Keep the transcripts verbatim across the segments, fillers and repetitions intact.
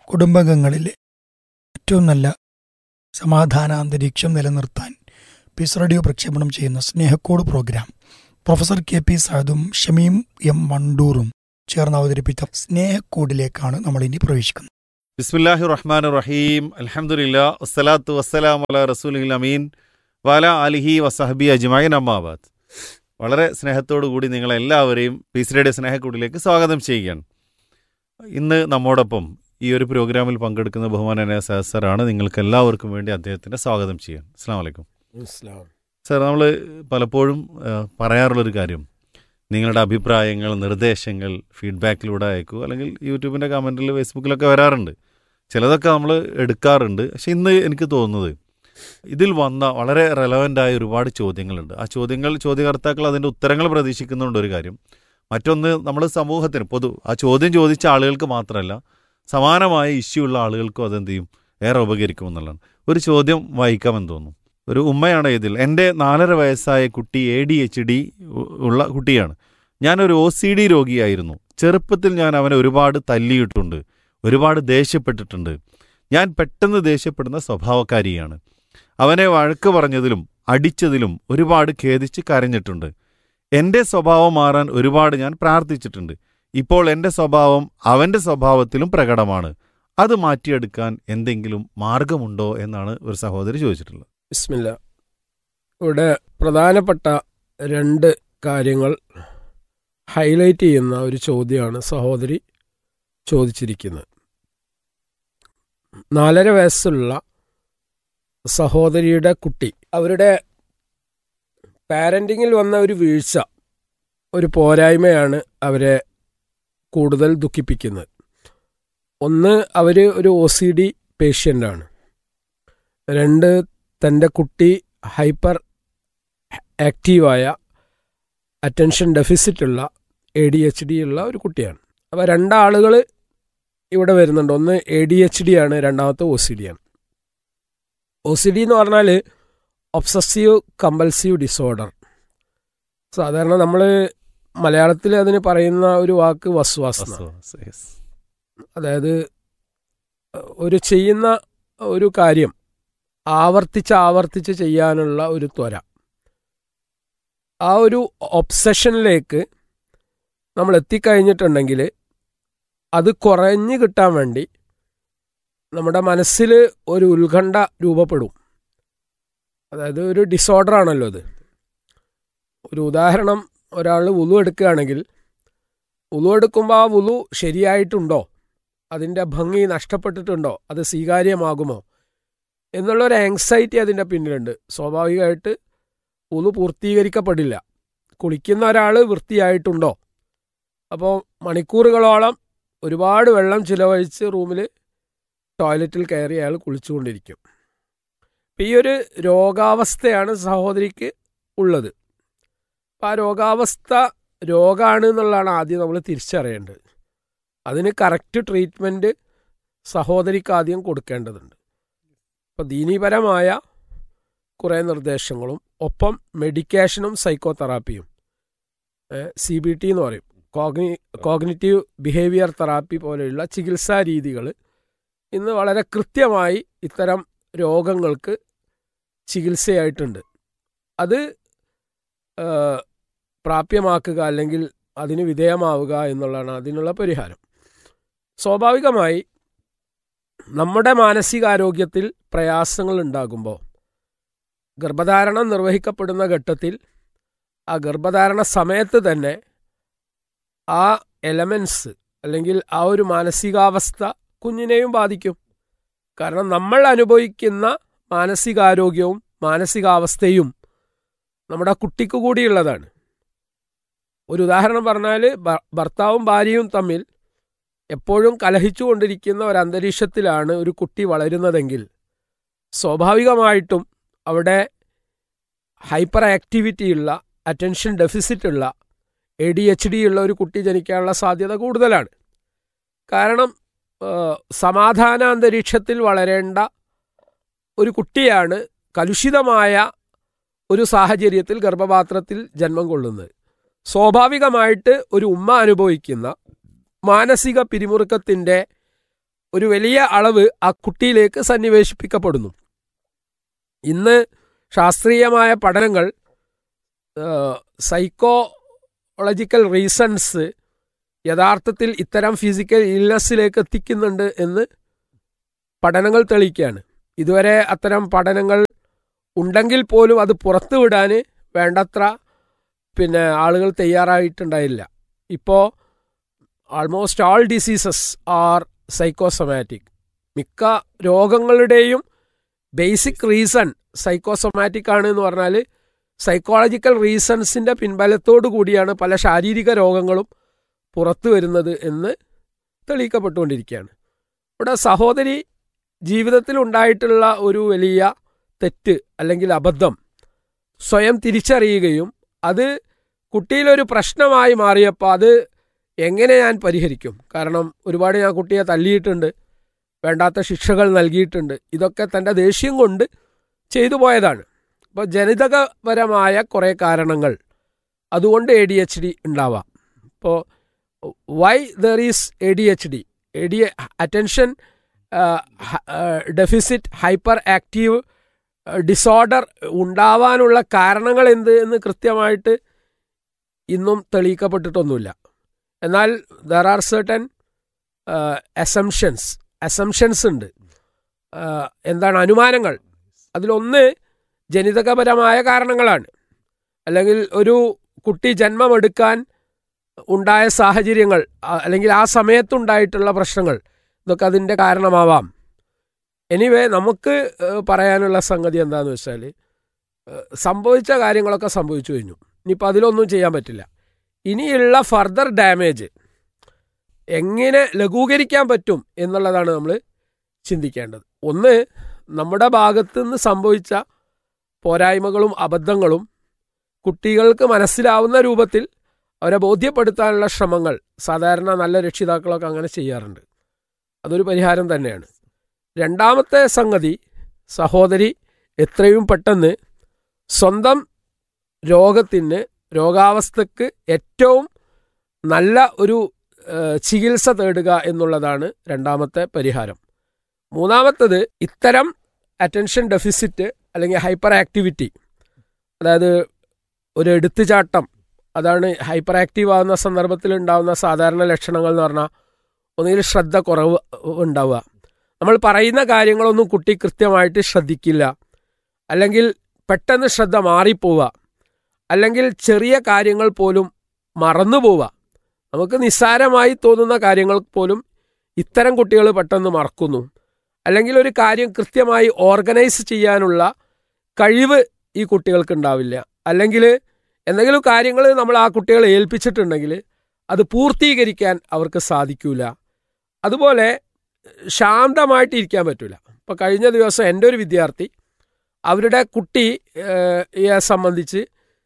കുടുംബാംഗങ്ങളിലെ ഏറ്റവും നല്ല സമാധാന അന്തരീക്ഷം നിലനിർത്താൻ പീസ് റേഡിയോ പ്രക്ഷേപണം ചെയ്യുന്ന സ്നേഹക്കോട് programme professor K P സഅദും Shameem M വണ്ടൂറും ചേർന്ന് അവതരിപ്പിച്ച സ്നേഹക്കോടിലേക്കാണ് നമ്മൾ ഇനി പ്രവേശിക്കുന്നത്. ബിസ്മില്ലാഹി റഹ്മാൻ റഹീം. അൽഹംദുലില്ലാ വസ്സലാത്തു വസ്സലാമു അലാ റസൂലിൽ അമീൻ വഅല ആലിഹി വസഹബി അജ്മഈൻ അമ്മാബാദ്. വളരെ സ്നേഹത്തോടു കൂടി നിങ്ങളെല്ലാവരെയും പീസ് റേഡിയോ സ്നേഹക്കൂടിലേക്ക് സ്വാഗതം ചെയ്യുകയാണ്. ഇന്ന് നമ്മോടൊപ്പം ഈ ഒരു പ്രോഗ്രാമിൽ പങ്കെടുക്കുന്ന ബഹുമാനനായ സഹസറാണ്. നിങ്ങൾക്ക് എല്ലാവർക്കും വേണ്ടി അദ്ദേഹത്തിൻ്റെ സ്വാഗതം ചെയ്യാൻ. അസ്സലാമു അലൈക്കും. സർ, നമ്മൾ പലപ്പോഴും പറയാറുള്ളൊരു കാര്യം, നിങ്ങളുടെ അഭിപ്രായങ്ങൾ, നിർദ്ദേശങ്ങൾ ഫീഡ്ബാക്കിലൂടെ അയക്കൂ, അല്ലെങ്കിൽ യൂട്യൂബിൻ്റെ കമൻറ്റിൽ ഫേസ്ബുക്കിലൊക്കെ വരാറുണ്ട്. ചിലതൊക്കെ നമ്മൾ എടുക്കാറുണ്ട്. പക്ഷെ ഇന്ന് എനിക്ക് തോന്നുന്നത് ഇതിൽ വന്ന വളരെ റെലവൻ്റായ ഒരുപാട് ചോദ്യങ്ങളുണ്ട്. ആ ചോദ്യങ്ങൾ ചോദ്യകർത്താക്കൾ അതിൻ്റെ ഉത്തരങ്ങൾ പ്രതീക്ഷിക്കുന്നുണ്ട് ഒരു കാര്യം. മറ്റൊന്ന്, നമ്മൾ സമൂഹത്തിന് പൊതു ആ ചോദ്യം ചോദിച്ച ആളുകൾക്ക് മാത്രമല്ല, സമാനമായ ഇഷ്യൂ ഉള്ള ആളുകൾക്കും അതെന്ത് ചെയ്യും, ഏറെ ഉപകരിക്കുമെന്നുള്ളതാണ്. ഒരു ചോദ്യം വായിക്കാമെന്ന് തോന്നുന്നു. ഒരു ഉമ്മയാണ് ഇതിൽ. എൻ്റെ നാലര വയസ്സായ കുട്ടി എ ഡി എച്ച് ഡി ഉള്ള കുട്ടിയാണ്. ഞാനൊരു ഒ സി ഡി രോഗിയായിരുന്നു. ചെറുപ്പത്തിൽ ഞാൻ അവനെ ഒരുപാട് തല്ലിയിട്ടുണ്ട്, ഒരുപാട് ദേഷ്യപ്പെട്ടിട്ടുണ്ട്. ഞാൻ പെട്ടെന്ന് ദേഷ്യപ്പെടുന്ന സ്വഭാവക്കാരിയാണ്. അവനെ വഴക്ക് പറഞ്ഞതിലും അടിച്ചതിലും ഒരുപാട് ഖേദിച്ച് കരഞ്ഞിട്ടുണ്ട്. എൻ്റെ സ്വഭാവം മാറാൻ ഒരുപാട് ഞാൻ പ്രാർത്ഥിച്ചിട്ടുണ്ട്. ഇപ്പോൾ എൻ്റെ സ്വഭാവം അവൻ്റെ സ്വഭാവത്തിലും പ്രകടമാണ്. അത് മാറ്റിയെടുക്കാൻ എന്തെങ്കിലും മാർഗമുണ്ടോ എന്നാണ് ഒരു സഹോദരി ചോദിച്ചിട്ടുള്ളത്. ബിസ്മില്ലാ. ഇവിടെ പ്രധാനപ്പെട്ട രണ്ട് കാര്യങ്ങൾ ഹൈലൈറ്റ് ചെയ്യുന്ന ഒരു ചോദ്യമാണ് സഹോദരി ചോദിച്ചിരിക്കുന്നത്. നാലര വയസ്സുള്ള സഹോദരിയുടെ കുട്ടി, അവരുടെ പാരൻറ്റിങ്ങിൽ വന്ന ഒരു വീഴ്ച, ഒരു പോരായ്മയാണ് അവരെ കൂടുതൽ ദുഃഖിപ്പിക്കുന്നത്. ഒന്ന്, അവർ ഒരു ഒ സി ഡി പേഷ്യൻ്റാണ്. രണ്ട്, തൻ്റെ കുട്ടി hyper ആക്റ്റീവായ attention ഡെഫിസിറ്റുള്ള A D H D ഉള്ള ഒരു കുട്ടിയാണ്. അപ്പോൾ രണ്ടാളുകൾ ഇവിടെ വരുന്നുണ്ട്. ഒന്ന് എ ഡി എച്ച് ഡി ആണ്, രണ്ടാമത്തെ ഒ സി ഡി ആണ്. ഒ സി ഡി എന്ന് പറഞ്ഞാൽ ഒബ്സസീവ് കമ്പൽസീവ് ഡിസോർഡർ. സാധാരണ നമ്മൾ മലയാളത്തിൽ അതിന് പറയുന്ന ഒരു വാക്ക് വസ്വാസ്. അതായത് ഒരു ചെയ്യുന്ന ഒരു കാര്യം ആവർത്തിച്ച് ആവർത്തിച്ച് ചെയ്യാനുള്ള ഒരു ത്വര, ആ ഒരു ഒബ്സഷനിലേക്ക് നമ്മൾ എത്തിക്കഴിഞ്ഞിട്ടുണ്ടെങ്കിൽ അത് കുറഞ്ഞു കിട്ടാൻ വേണ്ടി നമ്മുടെ മനസ്സിൽ ഒരു ഉത്കണ്ഠ രൂപപ്പെടും. അതായത് ഒരു ഡിസോർഡർ ആണല്ലോ അത്. ഒരു ഉദാഹരണം, ഒരാൾ വുളു എടുക്കുകയാണെങ്കിൽ വുളു എടുക്കുമ്പോൾ ആ വുളു ശരിയായിട്ടുണ്ടോ, അതിൻ്റെ ഭംഗി നഷ്ടപ്പെട്ടിട്ടുണ്ടോ, അത് സ്വീകാര്യമാകുമോ എന്നുള്ളൊരു ആങ്സൈറ്റി അതിൻ്റെ പിന്നിലുണ്ട്. സ്വാഭാവികമായിട്ട് വുളു പൂർത്തീകരിക്കപ്പെടില്ല. കുളിക്കുന്ന ഒരാൾ വൃത്തിയായിട്ടുണ്ടോ, അപ്പോൾ മണിക്കൂറുകളോളം ഒരുപാട് വെള്ളം ചിലവഴിച്ച് റൂമിൽ ടോയ്ലറ്റിൽ കയറി അയാൾ കുളിച്ചുകൊണ്ടിരിക്കും. അപ്പം ഈ ഒരു രോഗാവസ്ഥയാണ് സഹോദരിക്ക് ഉള്ളത്. അപ്പം ആ രോഗാവസ്ഥ രോഗമാണ് എന്നുള്ളതാണ് ആദ്യം നമ്മൾ തിരിച്ചറിയേണ്ടത്. അതിന് കറക്റ്റ് ട്രീറ്റ്മെൻറ്റ് സഹോദരിക്ക് ആദ്യം കൊടുക്കേണ്ടതുണ്ട്. അപ്പം ദീനീപരമായ കുറേ നിർദ്ദേശങ്ങളും ഒപ്പം മെഡിക്കേഷനും സൈക്കോതെറാപ്പിയും, സി ബി ടി എന്ന് പറയും, കോഗ്നി കോഗ്നിറ്റീവ് ബിഹേവിയർ തെറാപ്പി പോലെയുള്ള ചികിത്സാ രീതികൾ ഇന്ന് വളരെ കൃത്യമായി ഇത്തരം രോഗങ്ങൾക്ക് ചികിത്സയായിട്ടുണ്ട്. അത് പ്രാപ്യമാക്കുക അല്ലെങ്കിൽ അതിന് വിധേയമാവുക എന്നുള്ളതാണ് അതിനുള്ള പരിഹാരം. സ്വാഭാവികമായി നമ്മുടെ മാനസികാരോഗ്യത്തിൽ പ്രയാസങ്ങൾ ഉണ്ടാകുമ്പോൾ ഗർഭധാരണം നിർവഹിക്കപ്പെടുന്ന ഘട്ടത്തിൽ ആ ഗർഭധാരണ സമയത്ത് തന്നെ ആ എലമെൻറ്റ്സ് അല്ലെങ്കിൽ ആ ഒരു മാനസികാവസ്ഥ കുഞ്ഞിനെയും ബാധിക്കും. കാരണം നമ്മൾ അനുഭവിക്കുന്ന മാനസികാരോഗ്യവും മാനസികാവസ്ഥയും നമ്മുടെ കുട്ടിക്ക് കൂടിയുള്ളതാണ്. ഒരു ഉദാഹരണം പറഞ്ഞാൽ, ഭർത്താവും ഭാര്യയും തമ്മിൽ എപ്പോഴും കലഹിച്ചു കൊണ്ടിരിക്കുന്ന ഒരു അന്തരീക്ഷത്തിലാണ് ഒരു കുട്ടി വളരുന്നതെങ്കിൽ സ്വാഭാവികമായിട്ടും അവിടെ hyper ആക്ടിവിറ്റിയുള്ള attention ഡെഫിസിറ്റുള്ള A D H D ഉള്ള ഒരു കുട്ടി ജനിക്കാനുള്ള സാധ്യത കൂടുതലാണ്. കാരണം സമാധാന അന്തരീക്ഷത്തിൽ വളരേണ്ട ഒരു കുട്ടിയാണ് കലുഷിതമായ ഒരു സാഹചര്യത്തിൽ ഗർഭപാത്രത്തിൽ ജന്മം കൊള്ളുന്നത്. സ്വാഭാവികമായിട്ട് ഒരു ഉമ്മ അനുഭവിക്കുന്ന മാനസിക പിരിമുറുക്കത്തിൻ്റെ ഒരു വലിയ അളവ് ആ കുട്ടിയിലേക്ക് സന്നിവേശിപ്പിക്കപ്പെടുന്നു. ഇന്ന് ശാസ്ത്രീയമായ പഠനങ്ങൾ സൈക്കോളജിക്കൽ റീസൺസ് യഥാർത്ഥത്തിൽ ഇത്തരം ഫിസിക്കൽ ഇൽനെസ്സിലേക്ക് എത്തിക്കുന്നുണ്ട് എന്ന് പഠനങ്ങൾ തെളിയിക്കുകയാണ്. ഇതുവരെ അത്തരം പഠനങ്ങൾ ഉണ്ടെങ്കിൽ പോലും അത് പുറത്തുവിടാൻ വേണ്ടത്ര പിന്നെ ആളുകൾ തയ്യാറായിട്ടുണ്ടായില്ല. ഇപ്പോൾ almost all diseases are psychosomatic. മിക്ക രോഗങ്ങളുടെയും ബേസിക് റീസൺ സൈക്കോസൊമാറ്റിക് ആണ് എന്ന് പറഞ്ഞാൽ സൈക്കോളജിക്കൽ റീസൺസിൻ്റെ പിൻബലത്തോടു കൂടിയാണ് പല ശാരീരിക രോഗങ്ങളും പുറത്തു വരുന്നത് എന്ന് തെളിയിക്കപ്പെട്ടുകൊണ്ടിരിക്കുകയാണ്. ഇവിടെ സഹോദരി ജീവിതത്തിൽ ഉണ്ടായിട്ടുള്ള ഒരു വലിയ തെറ്റ് അല്ലെങ്കിൽ അബദ്ധം സ്വയം തിരിച്ചറിയുകയും അത് കുട്ടിയിലൊരു പ്രശ്നമായി മാറിയപ്പോൾ അത് എങ്ങനെ ഞാൻ പരിഹരിക്കും, കാരണം ഒരുപാട് ഞാൻ കുട്ടിയെ തല്ലിയിട്ടുണ്ട്, വേണ്ടാത്ത ശിക്ഷകൾ നൽകിയിട്ടുണ്ട്, ഇതൊക്കെ തൻ്റെ ദേഷ്യം കൊണ്ട് ചെയ്തു പോയതാണ്. അപ്പോൾ ജനിതകപരമായ കുറേ കാരണങ്ങൾ അതുകൊണ്ട് എ ഡി എച്ച് ഡി ഉണ്ടാവാം. ഇപ്പോൾ Y there is A D H D A D attention deficit hyper active disorder ഉണ്ടാവാനുള്ള കാരണങ്ങൾ എന്ത് എന്ന് കൃത്യമായിട്ട് ഇന്നും തെളിയിക്കപ്പെട്ടിട്ടൊന്നുമില്ല. എന്നാൽ there are certain assumptions assumptions ഉണ്ട്. എന്താണ് അനുമാനങ്ങൾ? അതിലൊന്ന് ജനിതകപരമായ കാരണങ്ങളാണ്. അല്ലെങ്കിൽ ഒരു കുട്ടി ജന്മമെടുക്കാൻ ഉണ്ടായ സാഹചര്യങ്ങൾ അല്ലെങ്കിൽ ആ സമയത്തുണ്ടായിട്ടുള്ള പ്രശ്നങ്ങൾ, ഇതൊക്കെ അതിൻ്റെ കാരണമാവാം. എനിവേ നമുക്ക് പറയാനുള്ള സംഗതി എന്താണെന്ന് വെച്ചാൽ സംഭവിച്ച കാര്യങ്ങളൊക്കെ സംഭവിച്ചു കഴിഞ്ഞു. ഇനിയിപ്പോൾ അതിലൊന്നും ചെയ്യാൻ പറ്റില്ല. ഇനിയുള്ള ഫർദർ ഡാമേജ് എങ്ങനെ ലഘൂകരിക്കാൻ പറ്റും എന്നുള്ളതാണ് നമ്മൾ ചിന്തിക്കേണ്ടത്. ഒന്ന്, നമ്മുടെ ഭാഗത്തു നിന്ന് സംഭവിച്ച പോരായ്മകളും അബദ്ധങ്ങളും കുട്ടികൾക്ക് മനസ്സിലാവുന്ന രൂപത്തിൽ അവരെ ബോധ്യപ്പെടുത്താനുള്ള ശ്രമങ്ങൾ സാധാരണ നല്ല രക്ഷിതാക്കളൊക്കെ അങ്ങനെ ചെയ്യാറുണ്ട്. അതൊരു പരിഹാരം തന്നെയാണ്. രണ്ടാമത്തെ സംഗതി, സഹോദരി എത്രയും പെട്ടെന്ന് സ്വന്തം രോഗത്തിന് രോഗാവസ്ഥക്ക് ഏറ്റവും നല്ല ഒരു ചികിത്സ തേടുക എന്നുള്ളതാണ് രണ്ടാമത്തെ പരിഹാരം. മൂന്നാമത്തത്, ഇത്തരം അറ്റൻഷൻ ഡെഫിസിറ്റ് അല്ലെങ്കിൽ ഹൈപ്പർ ആക്ടിവിറ്റി, അതായത് ഒരു എടുത്തുചാട്ടം, അതാണ് ഹൈപ്പർ ആക്റ്റീവ് ആകുന്ന സന്ദർഭത്തിൽ ഉണ്ടാകുന്ന സാധാരണ ലക്ഷണങ്ങൾ എന്ന് പറഞ്ഞാൽ ഒന്നുകിൽ ശ്രദ്ധ കുറവ് ഉണ്ടാവുക, നമ്മൾ പറയുന്ന കാര്യങ്ങളൊന്നും കുട്ടി കൃത്യമായിട്ട് ശ്രദ്ധിക്കില്ല, അല്ലെങ്കിൽ പെട്ടെന്ന് ശ്രദ്ധ മാറിപ്പോവുക, അല്ലെങ്കിൽ ചെറിയ കാര്യങ്ങൾ പോലും മറന്നു പോവുക. നമുക്ക് നിസ്സാരമായി തോന്നുന്ന കാര്യങ്ങൾ പോലും ഇത്തരം കുട്ടികൾ പെട്ടെന്ന് മറക്കുന്നു. അല്ലെങ്കിൽ ഒരു കാര്യം കൃത്യമായി ഓർഗനൈസ് ചെയ്യാനുള്ള കഴിവ് ഈ കുട്ടികൾക്ക് ഉണ്ടാവില്ല. അല്ലെങ്കിൽ എന്തെങ്കിലും കാര്യങ്ങൾ നമ്മൾ ആ കുട്ടികളെ ഏൽപ്പിച്ചിട്ടുണ്ടെങ്കിൽ അത് പൂർത്തീകരിക്കാൻ അവർക്ക് സാധിക്കില്ല. അതുപോലെ ശാന്തമായിട്ടിരിക്കാൻ പറ്റില്ല. ഇപ്പോൾ കഴിഞ്ഞ ദിവസം എൻ്റെ ഒരു വിദ്യാർത്ഥി, അവരുടെ കുട്ടിയെ സംബന്ധിച്ച്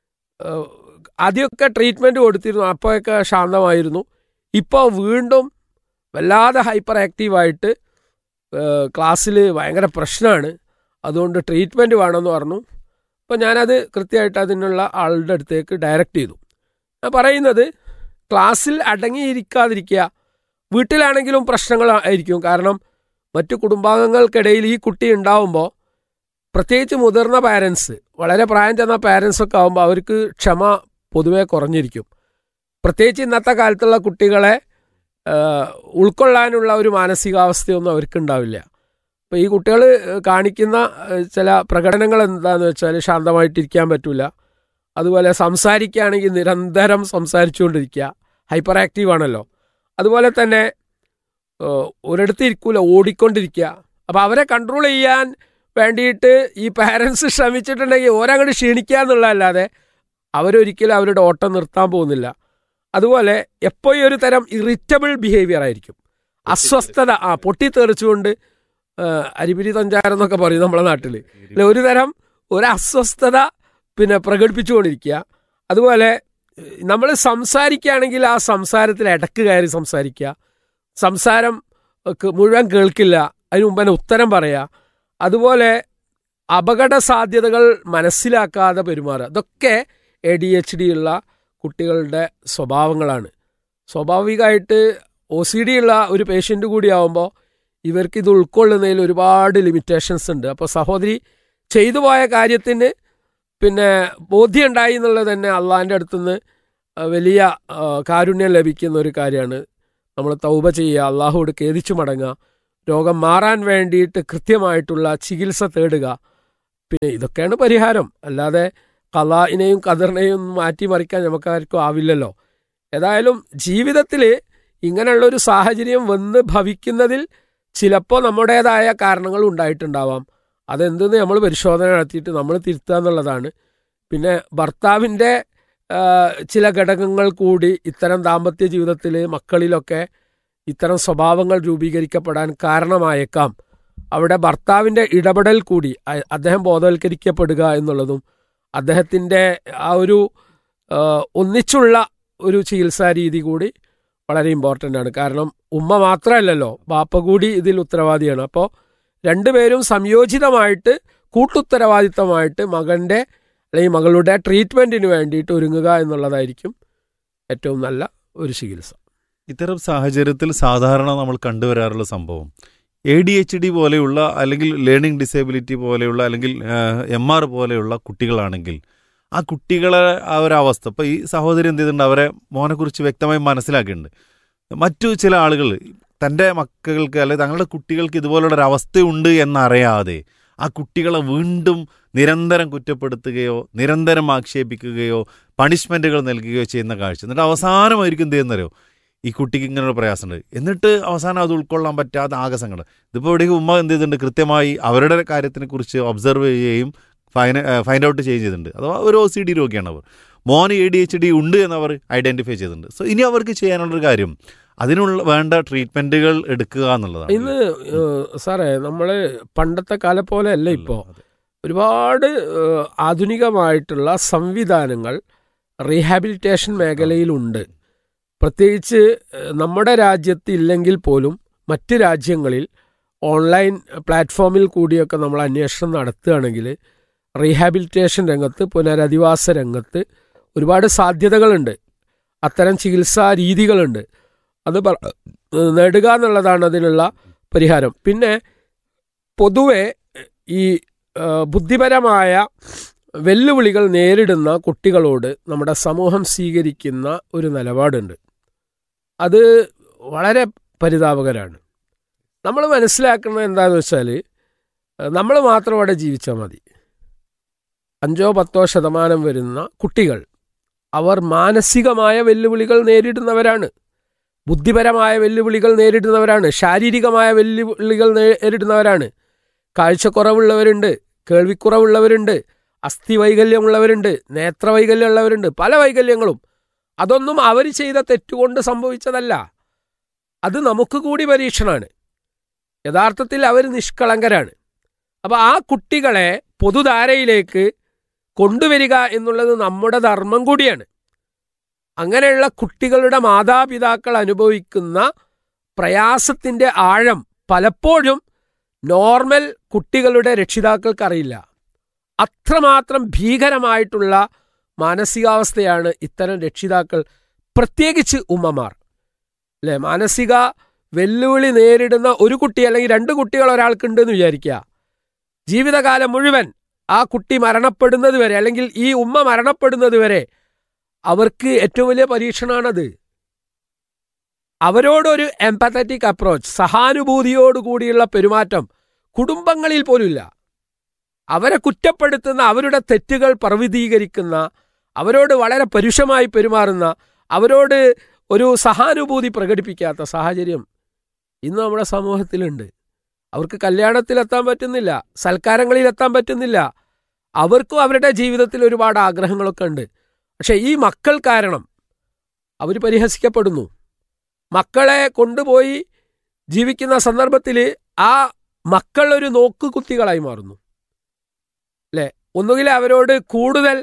ആദ്യമൊക്കെ ട്രീറ്റ്മെൻറ്റ് കൊടുത്തിരുന്നു, അപ്പോഴൊക്കെ ശാന്തമായിരുന്നു. ഇപ്പോൾ വീണ്ടും വല്ലാതെ ഹൈപ്പർ ആക്റ്റീവായിട്ട് ക്ലാസ്സിൽ ഭയങ്കര പ്രശ്നമാണ്, അതുകൊണ്ട് ട്രീറ്റ്മെൻറ്റ് വേണമെന്ന് പറഞ്ഞു. അപ്പോൾ ഞാനത് കൃത്യമായിട്ട് അതിനുള്ള ആളുടെ അടുത്തേക്ക് ഡയറക്റ്റ് ചെയ്തു. ഞാൻ പറയുന്നത്, ക്ലാസ്സിൽ അടങ്ങിയിരിക്കാതിരിക്കുക. വീട്ടിലാണെങ്കിലും പ്രശ്നങ്ങളായിരിക്കും. കാരണം മറ്റു കുടുംബാംഗങ്ങൾക്കിടയിൽ ഈ കുട്ടി ഉണ്ടാവുമ്പോൾ, പ്രത്യേകിച്ച് മുതിർന്ന പാരൻസ്, വളരെ പ്രായം ചെന്ന പാരൻസൊക്കെ ആകുമ്പോൾ അവർക്ക് ക്ഷമ പൊതുവെ കുറഞ്ഞിരിക്കും. പ്രത്യേകിച്ച് ഇന്നത്തെ കാലത്തുള്ള കുട്ടികളെ ഉൾക്കൊള്ളാനുള്ള ഒരു മാനസികാവസ്ഥയൊന്നും അവർക്കുണ്ടാവില്ല. അപ്പോൾ ഈ കുട്ടികൾ കാണിക്കുന്ന ചില പ്രകടനങ്ങൾ എന്താണെന്ന് വെച്ചാൽ ശാന്തമായിട്ടിരിക്കാൻ പറ്റില്ല. അതുപോലെ സംസാരിക്കുകയാണെങ്കിൽ നിരന്തരം സംസാരിച്ചുകൊണ്ടിരിക്കുക, ഹൈപ്പർ ആക്റ്റീവ് ആണല്ലോ. അതുപോലെ തന്നെ ഒരിടത്ത് ഇരിക്കൂല, ഓടിക്കൊണ്ടിരിക്കുക. അപ്പോൾ അവരെ കൺട്രോൾ ചെയ്യാൻ വേണ്ടിയിട്ട് ഈ പാരൻസ് ശ്രമിച്ചിട്ടുണ്ടെങ്കിൽ ഓരങ്ങോട്ട് ക്ഷീണിക്കുക എന്നുള്ളതല്ലാതെ അവരൊരിക്കലും അവരുടെ ഓട്ടം നിർത്താൻ പോകുന്നില്ല. അതുപോലെ എപ്പോഴും ഒരു തരം ഇറിറ്റബിൾ ബിഹേവിയർ ആയിരിക്കും, അസ്വസ്ഥത, ആ പൊട്ടിത്തെറിച്ചുകൊണ്ട് അരിപിരി തഞ്ചാരം എന്നൊക്കെ പറയും നമ്മളെ നാട്ടിൽ. അല്ലെ, ഒരു തരം ഒരു അസ്വസ്ഥത പിന്നെ പ്രകടിപ്പിച്ചുകൊണ്ടിരിക്കുക. അതുപോലെ നമ്മൾ സംസാരിക്കുകയാണെങ്കിൽ ആ സംസാരത്തിൽ ഇടക്ക് കയറി സംസാരിക്കുക, സംസാരം മുഴുവൻ കേൾക്കില്ല, അതിന് മുമ്പ് തന്നെ ഉത്തരം പറയുക. അതുപോലെ അപകട സാധ്യതകൾ മനസ്സിലാക്കാതെ പെരുമാറുക. ഇതൊക്കെ എ ഡി എച്ച് ഡി ഉള്ള കുട്ടികളുടെ സ്വഭാവങ്ങളാണ്. സ്വാഭാവികമായിട്ട് ഒ സി ഡി ഉള്ള ഒരു പേഷ്യൻ്റ് കൂടിയാവുമ്പോൾ ഇവർക്ക് ഇത് ഉൾക്കൊള്ളുന്നതിൽ ഒരുപാട് ലിമിറ്റേഷൻസ് ഉണ്ട്. അപ്പോൾ സഹോദരി ചെയ്തു പോയ കാര്യത്തിന് പിന്നെ ബോധ്യം ഉണ്ടായി എന്നുള്ളത് തന്നെ അള്ളാഹിൻ്റെ അടുത്തുനിന്ന് വലിയ കാരുണ്യം ലഭിക്കുന്ന ഒരു കാര്യമാണ്. നമ്മൾ തൗബ ചെയ്യുക, അള്ളാഹുവോട് ഖേദിച്ചു മടങ്ങുക, രോഗം മാറാൻ വേണ്ടിയിട്ട് കൃത്യമായിട്ടുള്ള ചികിത്സ തേടുക. പിന്നെ ഇതൊക്കെയാണ് പരിഹാരം. അല്ലാതെ ഖലാഇനെയും ഖദറിനെയും മാറ്റിമറിക്കാൻ നമുക്കാർക്കും ആവില്ലല്ലോ. ഏതായാലും ജീവിതത്തിൽ ഇങ്ങനെയുള്ളൊരു സാഹചര്യം വന്ന് ഭവിക്കുന്നതിൽ ചിലപ്പോൾ നമ്മുടേതായ കാരണങ്ങൾ ഉണ്ടായിട്ടുണ്ടാവാം. അതെന്തെന്ന് നമ്മൾ പരിശോധന നടത്തിയിട്ട് നമ്മൾ തിരുത്തുക എന്നുള്ളതാണ്. പിന്നെ ഭർത്താവിൻ്റെ ചില ഘടകങ്ങൾ കൂടി ഇത്തരം ദാമ്പത്യ ജീവിതത്തിൽ മക്കളിലൊക്കെ ഇത്തരം സ്വഭാവങ്ങൾ രൂപീകരിക്കപ്പെടാൻ കാരണമായേക്കാം. അവിടെ ഭർത്താവിൻ്റെ ഇടപെടൽ കൂടി അദ്ദേഹം ബോധവൽക്കരിക്കപ്പെടുക എന്നുള്ളതും അദ്ദേഹത്തിൻ്റെ ആ ഒരു ഒന്നിച്ചുള്ള ഒരു ചികിത്സാ രീതി കൂടി വളരെ ഇമ്പോർട്ടൻ്റ് ആണ്. കാരണം ഉമ്മ മാത്രമല്ലല്ലോ, ബാപ്പ കൂടി ഇതിൽ ഉത്തരവാദിയാണ്. അപ്പോൾ രണ്ടുപേരും സംയോജിതമായിട്ട് കൂട്ടുത്തരവാദിത്തമായിട്ട് മകൻ്റെ അല്ലെങ്കിൽ മകളുടെ ട്രീറ്റ്മെൻറ്റിന് വേണ്ടിയിട്ട് ഒരുങ്ങുക എന്നുള്ളതായിരിക്കും ഏറ്റവും നല്ല ഒരു ചികിത്സ. ഇത്തരം സാഹചര്യത്തിൽ സാധാരണ നമ്മൾ കണ്ടുവരാറുള്ള സംഭവം എ ഡി എച്ച് ഡി പോലെയുള്ള അല്ലെങ്കിൽ ലേണിംഗ് ഡിസേബിലിറ്റി പോലെയുള്ള അല്ലെങ്കിൽ എം ആർ പോലെയുള്ള കുട്ടികളാണെങ്കിൽ ആ കുട്ടികളെ ആ ഒരു അവസ്ഥ ഇപ്പോൾ ഈ സഹോദരി എന്ത് ചെയ്തിട്ടുണ്ട്, അവരെ മോനെക്കുറിച്ച് വ്യക്തമായി മനസ്സിലാക്കിയിട്ടുണ്ട്. മറ്റു ചില ആളുകൾ തൻ്റെ മക്കൾക്ക് അല്ലെങ്കിൽ തങ്ങളുടെ കുട്ടികൾക്ക് ഇതുപോലുള്ളൊരു അവസ്ഥയുണ്ട് എന്നറിയാതെ ആ കുട്ടികളെ വീണ്ടും നിരന്തരം കുറ്റപ്പെടുത്തുകയോ നിരന്തരം ആക്ഷേപിക്കുകയോ പണിഷ്മെൻറ്റുകൾ നൽകുകയോ ചെയ്യുന്ന കാഴ്ച. എന്നിട്ട് അവസാനമായിരിക്കും എന്ത് ചെയ്യുന്നവരോ ഈ കുട്ടിക്ക് ഇങ്ങനൊരു പ്രയാസമുണ്ട്, എന്നിട്ട് അവസാനം അത് ഉൾക്കൊള്ളാൻ പറ്റാതെ ആകെ സങ്കടം. ഇതിപ്പോൾ ഇവിടേക്ക് ഉമ്മ എന്ത് ചെയ്തിട്ടുണ്ട്, കൃത്യമായി അവരുടെ കാര്യത്തിനെ കുറിച്ച് ഒബ്സർവ് ചെയ്യുകയും ഫൈൻ ഫൈൻഡ് ഔട്ട് ചെയ്യുകയും ചെയ്തിട്ടുണ്ട്. അഥവാ ഒരു ഒ സി ഡി രോഗിയാണ് അവർ, മോന് എ ഡി എച്ച് ഡി ഉണ്ട് എന്നവർ ഐഡൻറ്റിഫൈ ചെയ്തിട്ടുണ്ട്. സോ ഇനി അവർക്ക് ചെയ്യാനുള്ളൊരു കാര്യം അതിനുള്ള വേണ്ട ട്രീറ്റ്മെൻറ്റുകൾ എടുക്കുക എന്നുള്ളതാണ്. ഇന്ന് സാറേ നമ്മൾ പണ്ടത്തെ കാലം പോലെ അല്ല, ഇപ്പോൾ ഒരുപാട് ആധുനികമായിട്ടുള്ള സംവിധാനങ്ങൾ റീഹാബിലിറ്റേഷൻ മേഖലയിലുണ്ട്. പ്രത്യേകിച്ച് നമ്മുടെ രാജ്യത്ത് ഇല്ലെങ്കിൽ പോലും മറ്റ് രാജ്യങ്ങളിൽ ഓൺലൈൻ പ്ലാറ്റ്ഫോമിൽ കൂടിയൊക്കെ നമ്മൾ അന്വേഷണം നടത്തുകയാണെങ്കിൽ റീഹാബിലിറ്റേഷൻ രംഗത്ത്, പുനരധിവാസ രംഗത്ത് ഒരുപാട് സാധ്യതകളുണ്ട്, അത്തരം ചികിത്സാ രീതികളുണ്ട്. അത് നേടുക എന്നുള്ളതാണ് അതിനുള്ള പരിഹാരം. പിന്നെ പൊതുവെ ഈ ബുദ്ധിപരമായ വെല്ലുവിളികൾ നേരിടുന്ന കുട്ടികളോട് നമ്മുടെ സമൂഹം സ്വീകരിക്കുന്ന ഒരു നിലപാടുണ്ട്. അത് വളരെ പരിതാപകരമാണ്. നമ്മൾ മനസ്സിലാക്കുന്നത് എന്താണെന്ന് വെച്ചാൽ നമ്മൾ മാത്രം അവിടെ ജീവിച്ചാൽ മതി. അഞ്ചോ പത്തോ ശതമാനം വരുന്ന കുട്ടികൾ അവർ മാനസികമായ വെല്ലുവിളികൾ നേരിടുന്നവരാണ്, ബുദ്ധിപരമായ വെല്ലുവിളികൾ നേരിടുന്നവരാണ്, ശാരീരികമായ വെല്ലുവിളികൾ നേരിടുന്നവരാണ്. കാഴ്ചക്കുറവുള്ളവരുണ്ട്, കേൾവിക്കുറവുള്ളവരുണ്ട്, അസ്ഥി വൈകല്യമുള്ളവരുണ്ട്, നേത്രവൈകല്യമുള്ളവരുണ്ട്, പല വൈകല്യങ്ങളും. അതൊന്നും അവർ ചെയ്ത തെറ്റുകൊണ്ട് സംഭവിച്ചതല്ല, അത് നമുക്ക് കൂടി പരീക്ഷണമാണ്. യഥാർത്ഥത്തിൽ അവർ നിഷ്കളങ്കരാണ്. അപ്പോൾ ആ കുട്ടികളെ പൊതുധാരയിലേക്ക് കൊണ്ടുവരിക എന്നുള്ളത് നമ്മുടെ ധർമ്മം കൂടിയാണ്. അങ്ങനെയുള്ള കുട്ടികളുടെ മാതാപിതാക്കൾ അനുഭവിക്കുന്ന പ്രയാസത്തിൻ്റെ ആഴം പലപ്പോഴും നോർമൽ കുട്ടികളുടെ രക്ഷിതാക്കൾക്കറിയില്ല. അത്രമാത്രം ഭീകരമായിട്ടുള്ള മാനസികാവസ്ഥയാണ് ഇത്തരം രക്ഷിതാക്കൾ, പ്രത്യേകിച്ച് ഉമ്മമാർ അല്ലേ. മാനസിക വെല്ലുവിളി നേരിടുന്ന ഒരു കുട്ടി അല്ലെങ്കിൽ രണ്ട് കുട്ടികൾ ഒരാൾക്കുണ്ടെന്ന് വിചാരിക്കുക, ജീവിതകാലം മുഴുവൻ ആ കുട്ടി മരണപ്പെടുന്നത് വരെ അല്ലെങ്കിൽ ഈ ഉമ്മ മരണപ്പെടുന്നത് വരെ അവർക്ക് ഏറ്റവും വലിയ പരീക്ഷണമാണത്. അവരോടൊരു എംപത്തറ്റിക് അപ്രോച്ച്, സഹാനുഭൂതിയോടുകൂടിയുള്ള പെരുമാറ്റം കുടുംബങ്ങളിൽ പോലുമില്ല. അവരെ കുറ്റപ്പെടുത്തുന്ന, അവരുടെ തെറ്റുകൾ പർവ്വതീകരിക്കുന്ന, അവരോട് വളരെ പരുഷമായി പെരുമാറുന്ന, അവരോട് ഒരു സഹാനുഭൂതി പ്രകടിപ്പിക്കാത്ത സാഹചര്യം ഇന്ന് നമ്മുടെ സമൂഹത്തിലുണ്ട്. അവർക്ക് കല്യാണത്തിലെത്താൻ പറ്റുന്നില്ല, സൽക്കാരങ്ങളിലെത്താൻ പറ്റുന്നില്ല. അവർക്കും അവരുടെ ജീവിതത്തിൽ ഒരുപാട് ആഗ്രഹങ്ങളൊക്കെ ഉണ്ട്. പക്ഷെ ഈ മക്കൾ കാരണം അവർ പരിഹസിക്കപ്പെടുന്നു. മക്കളെ കൊണ്ടുപോയി ജീവിക്കുന്ന സന്ദർഭത്തിൽ ആ മക്കൾ ഒരു നോക്കുകുത്തികളായി മാറുന്നു അല്ലേ. ഒന്നുകിൽ അവരോട് കൂടുതൽ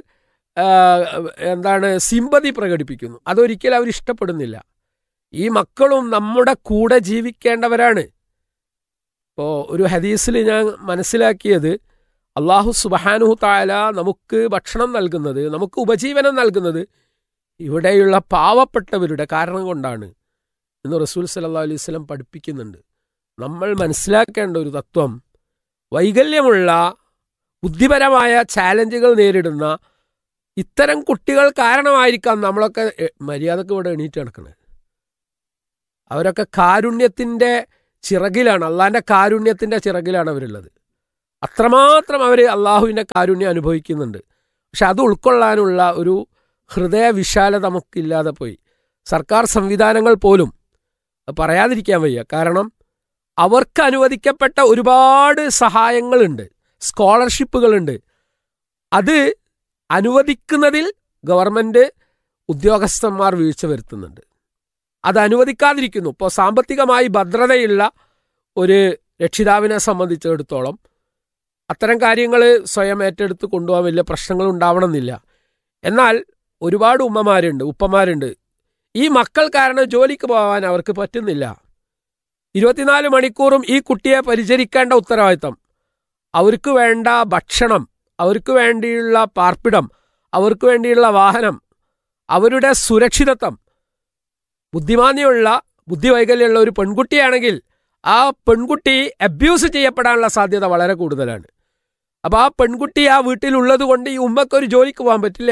എന്താണ് സിമ്പതി പ്രകടിപ്പിക്കുന്നു, അതൊരിക്കലും അവർ ഇഷ്ടപ്പെടുന്നില്ല. ഈ മക്കളും നമ്മുടെ കൂടെ ജീവിക്കേണ്ടവരാണ്. ഇപ്പോൾ ഒരു ഹദീസിൽ ഞാൻ മനസ്സിലാക്കിയത്, അള്ളാഹു സുബ്ഹാനഹു തആല നമുക്ക് ഭക്ഷണം നൽകുന്നത്, നമുക്ക് ഉപജീവനം നൽകുന്നത് ഇവിടെയുള്ള പാവപ്പെട്ടവരുടെ കാരണം കൊണ്ടാണ് എന്ന് റസൂൽ സല്ലല്ലാഹു അലൈഹി വസല്ലം പഠിപ്പിക്കുന്നുണ്ട്. നമ്മൾ മനസ്സിലാക്കേണ്ട ഒരു തത്വം, വൈകല്യമുള്ള ബുദ്ധിപരമായ ചാലഞ്ചുകൾ നേരിടുന്ന ഇത്തരം കുട്ടികൾ കാരണമായിരിക്കാം നമ്മളൊക്കെ എ- മര്യാദക്ക് ഇവിടെ എണീറ്റ് നടക്കുന്നത്. അവരൊക്കെ കാരുണ്യത്തിൻ്റെ ചിറകിലാണ്, അള്ളാഹിൻ്റെ കാരുണ്യത്തിൻ്റെ ചിറകിലാണ് അവരുള്ളത്. അത്രമാത്രം അവർ അള്ളാഹുവിൻ്റെ കാരുണ്യം അനുഭവിക്കുന്നുണ്ട്. പക്ഷെ അത് ഉൾക്കൊള്ളാനുള്ള ഒരു ഹൃദയവിശാലത നമുക്കില്ലാതെ പോയി. സർക്കാർ സംവിധാനങ്ങൾ പോലും അത് പറയാതിരിക്കാൻ വയ്യ. കാരണം അവർക്ക് അനുവദിക്കപ്പെട്ട ഒരുപാട് സഹായങ്ങളുണ്ട്, സ്കോളർഷിപ്പുകളുണ്ട്. അത് അനുവദിക്കുന്നതിൽ ഗവൺമെൻറ് ഉദ്യോഗസ്ഥന്മാർ വീഴ്ച വരുത്തുന്നുണ്ട്. അത് അനുവദിക്കാതിരിക്കുന്നു. ഇപ്പോൾ സാമ്പത്തികമായി ഭദ്രതയുള്ള ഒരു രക്ഷിതാവിനെ സംബന്ധിച്ചിടത്തോളം അത്തരം കാര്യങ്ങൾ സ്വയം ഏറ്റെടുത്ത് കൊണ്ടുപോകാൻ വലിയ പ്രശ്നങ്ങൾ ഉണ്ടാവണമെന്നില്ല. എന്നാൽ ഒരുപാട് ഉമ്മമാരുണ്ട്, ഉപ്പമാരുണ്ട്, ഈ മക്കൾ കാരണം ജോലിക്ക് പോകാൻ അവർക്ക് പറ്റുന്നില്ല. ഇരുപത്തിനാല് മണിക്കൂറും ഈ കുട്ടിയെ പരിചരിക്കേണ്ട ഉത്തരവാദിത്തം, അവർക്ക് വേണ്ട ഭക്ഷണം, അവർക്ക് വേണ്ടിയുള്ള പാർപ്പിടം, അവർക്ക് വേണ്ടിയുള്ള വാഹനം, അവരുടെ സുരക്ഷിതത്വം. ബുദ്ധിമാന്യമുള്ള ബുദ്ധിവൈകല്യമുള്ള ഒരു പെൺകുട്ടിയാണെങ്കിൽ ആ പെൺകുട്ടി അബ്യൂസ് ചെയ്യപ്പെടാനുള്ള സാധ്യത വളരെ കൂടുതലാണ്. അപ്പോൾ ആ പെൺകുട്ടി ആ വീട്ടിലുള്ളത് കൊണ്ട് ഈ ഉമ്മക്കൊരു ജോലിക്ക് പോകാൻ പറ്റില്ല.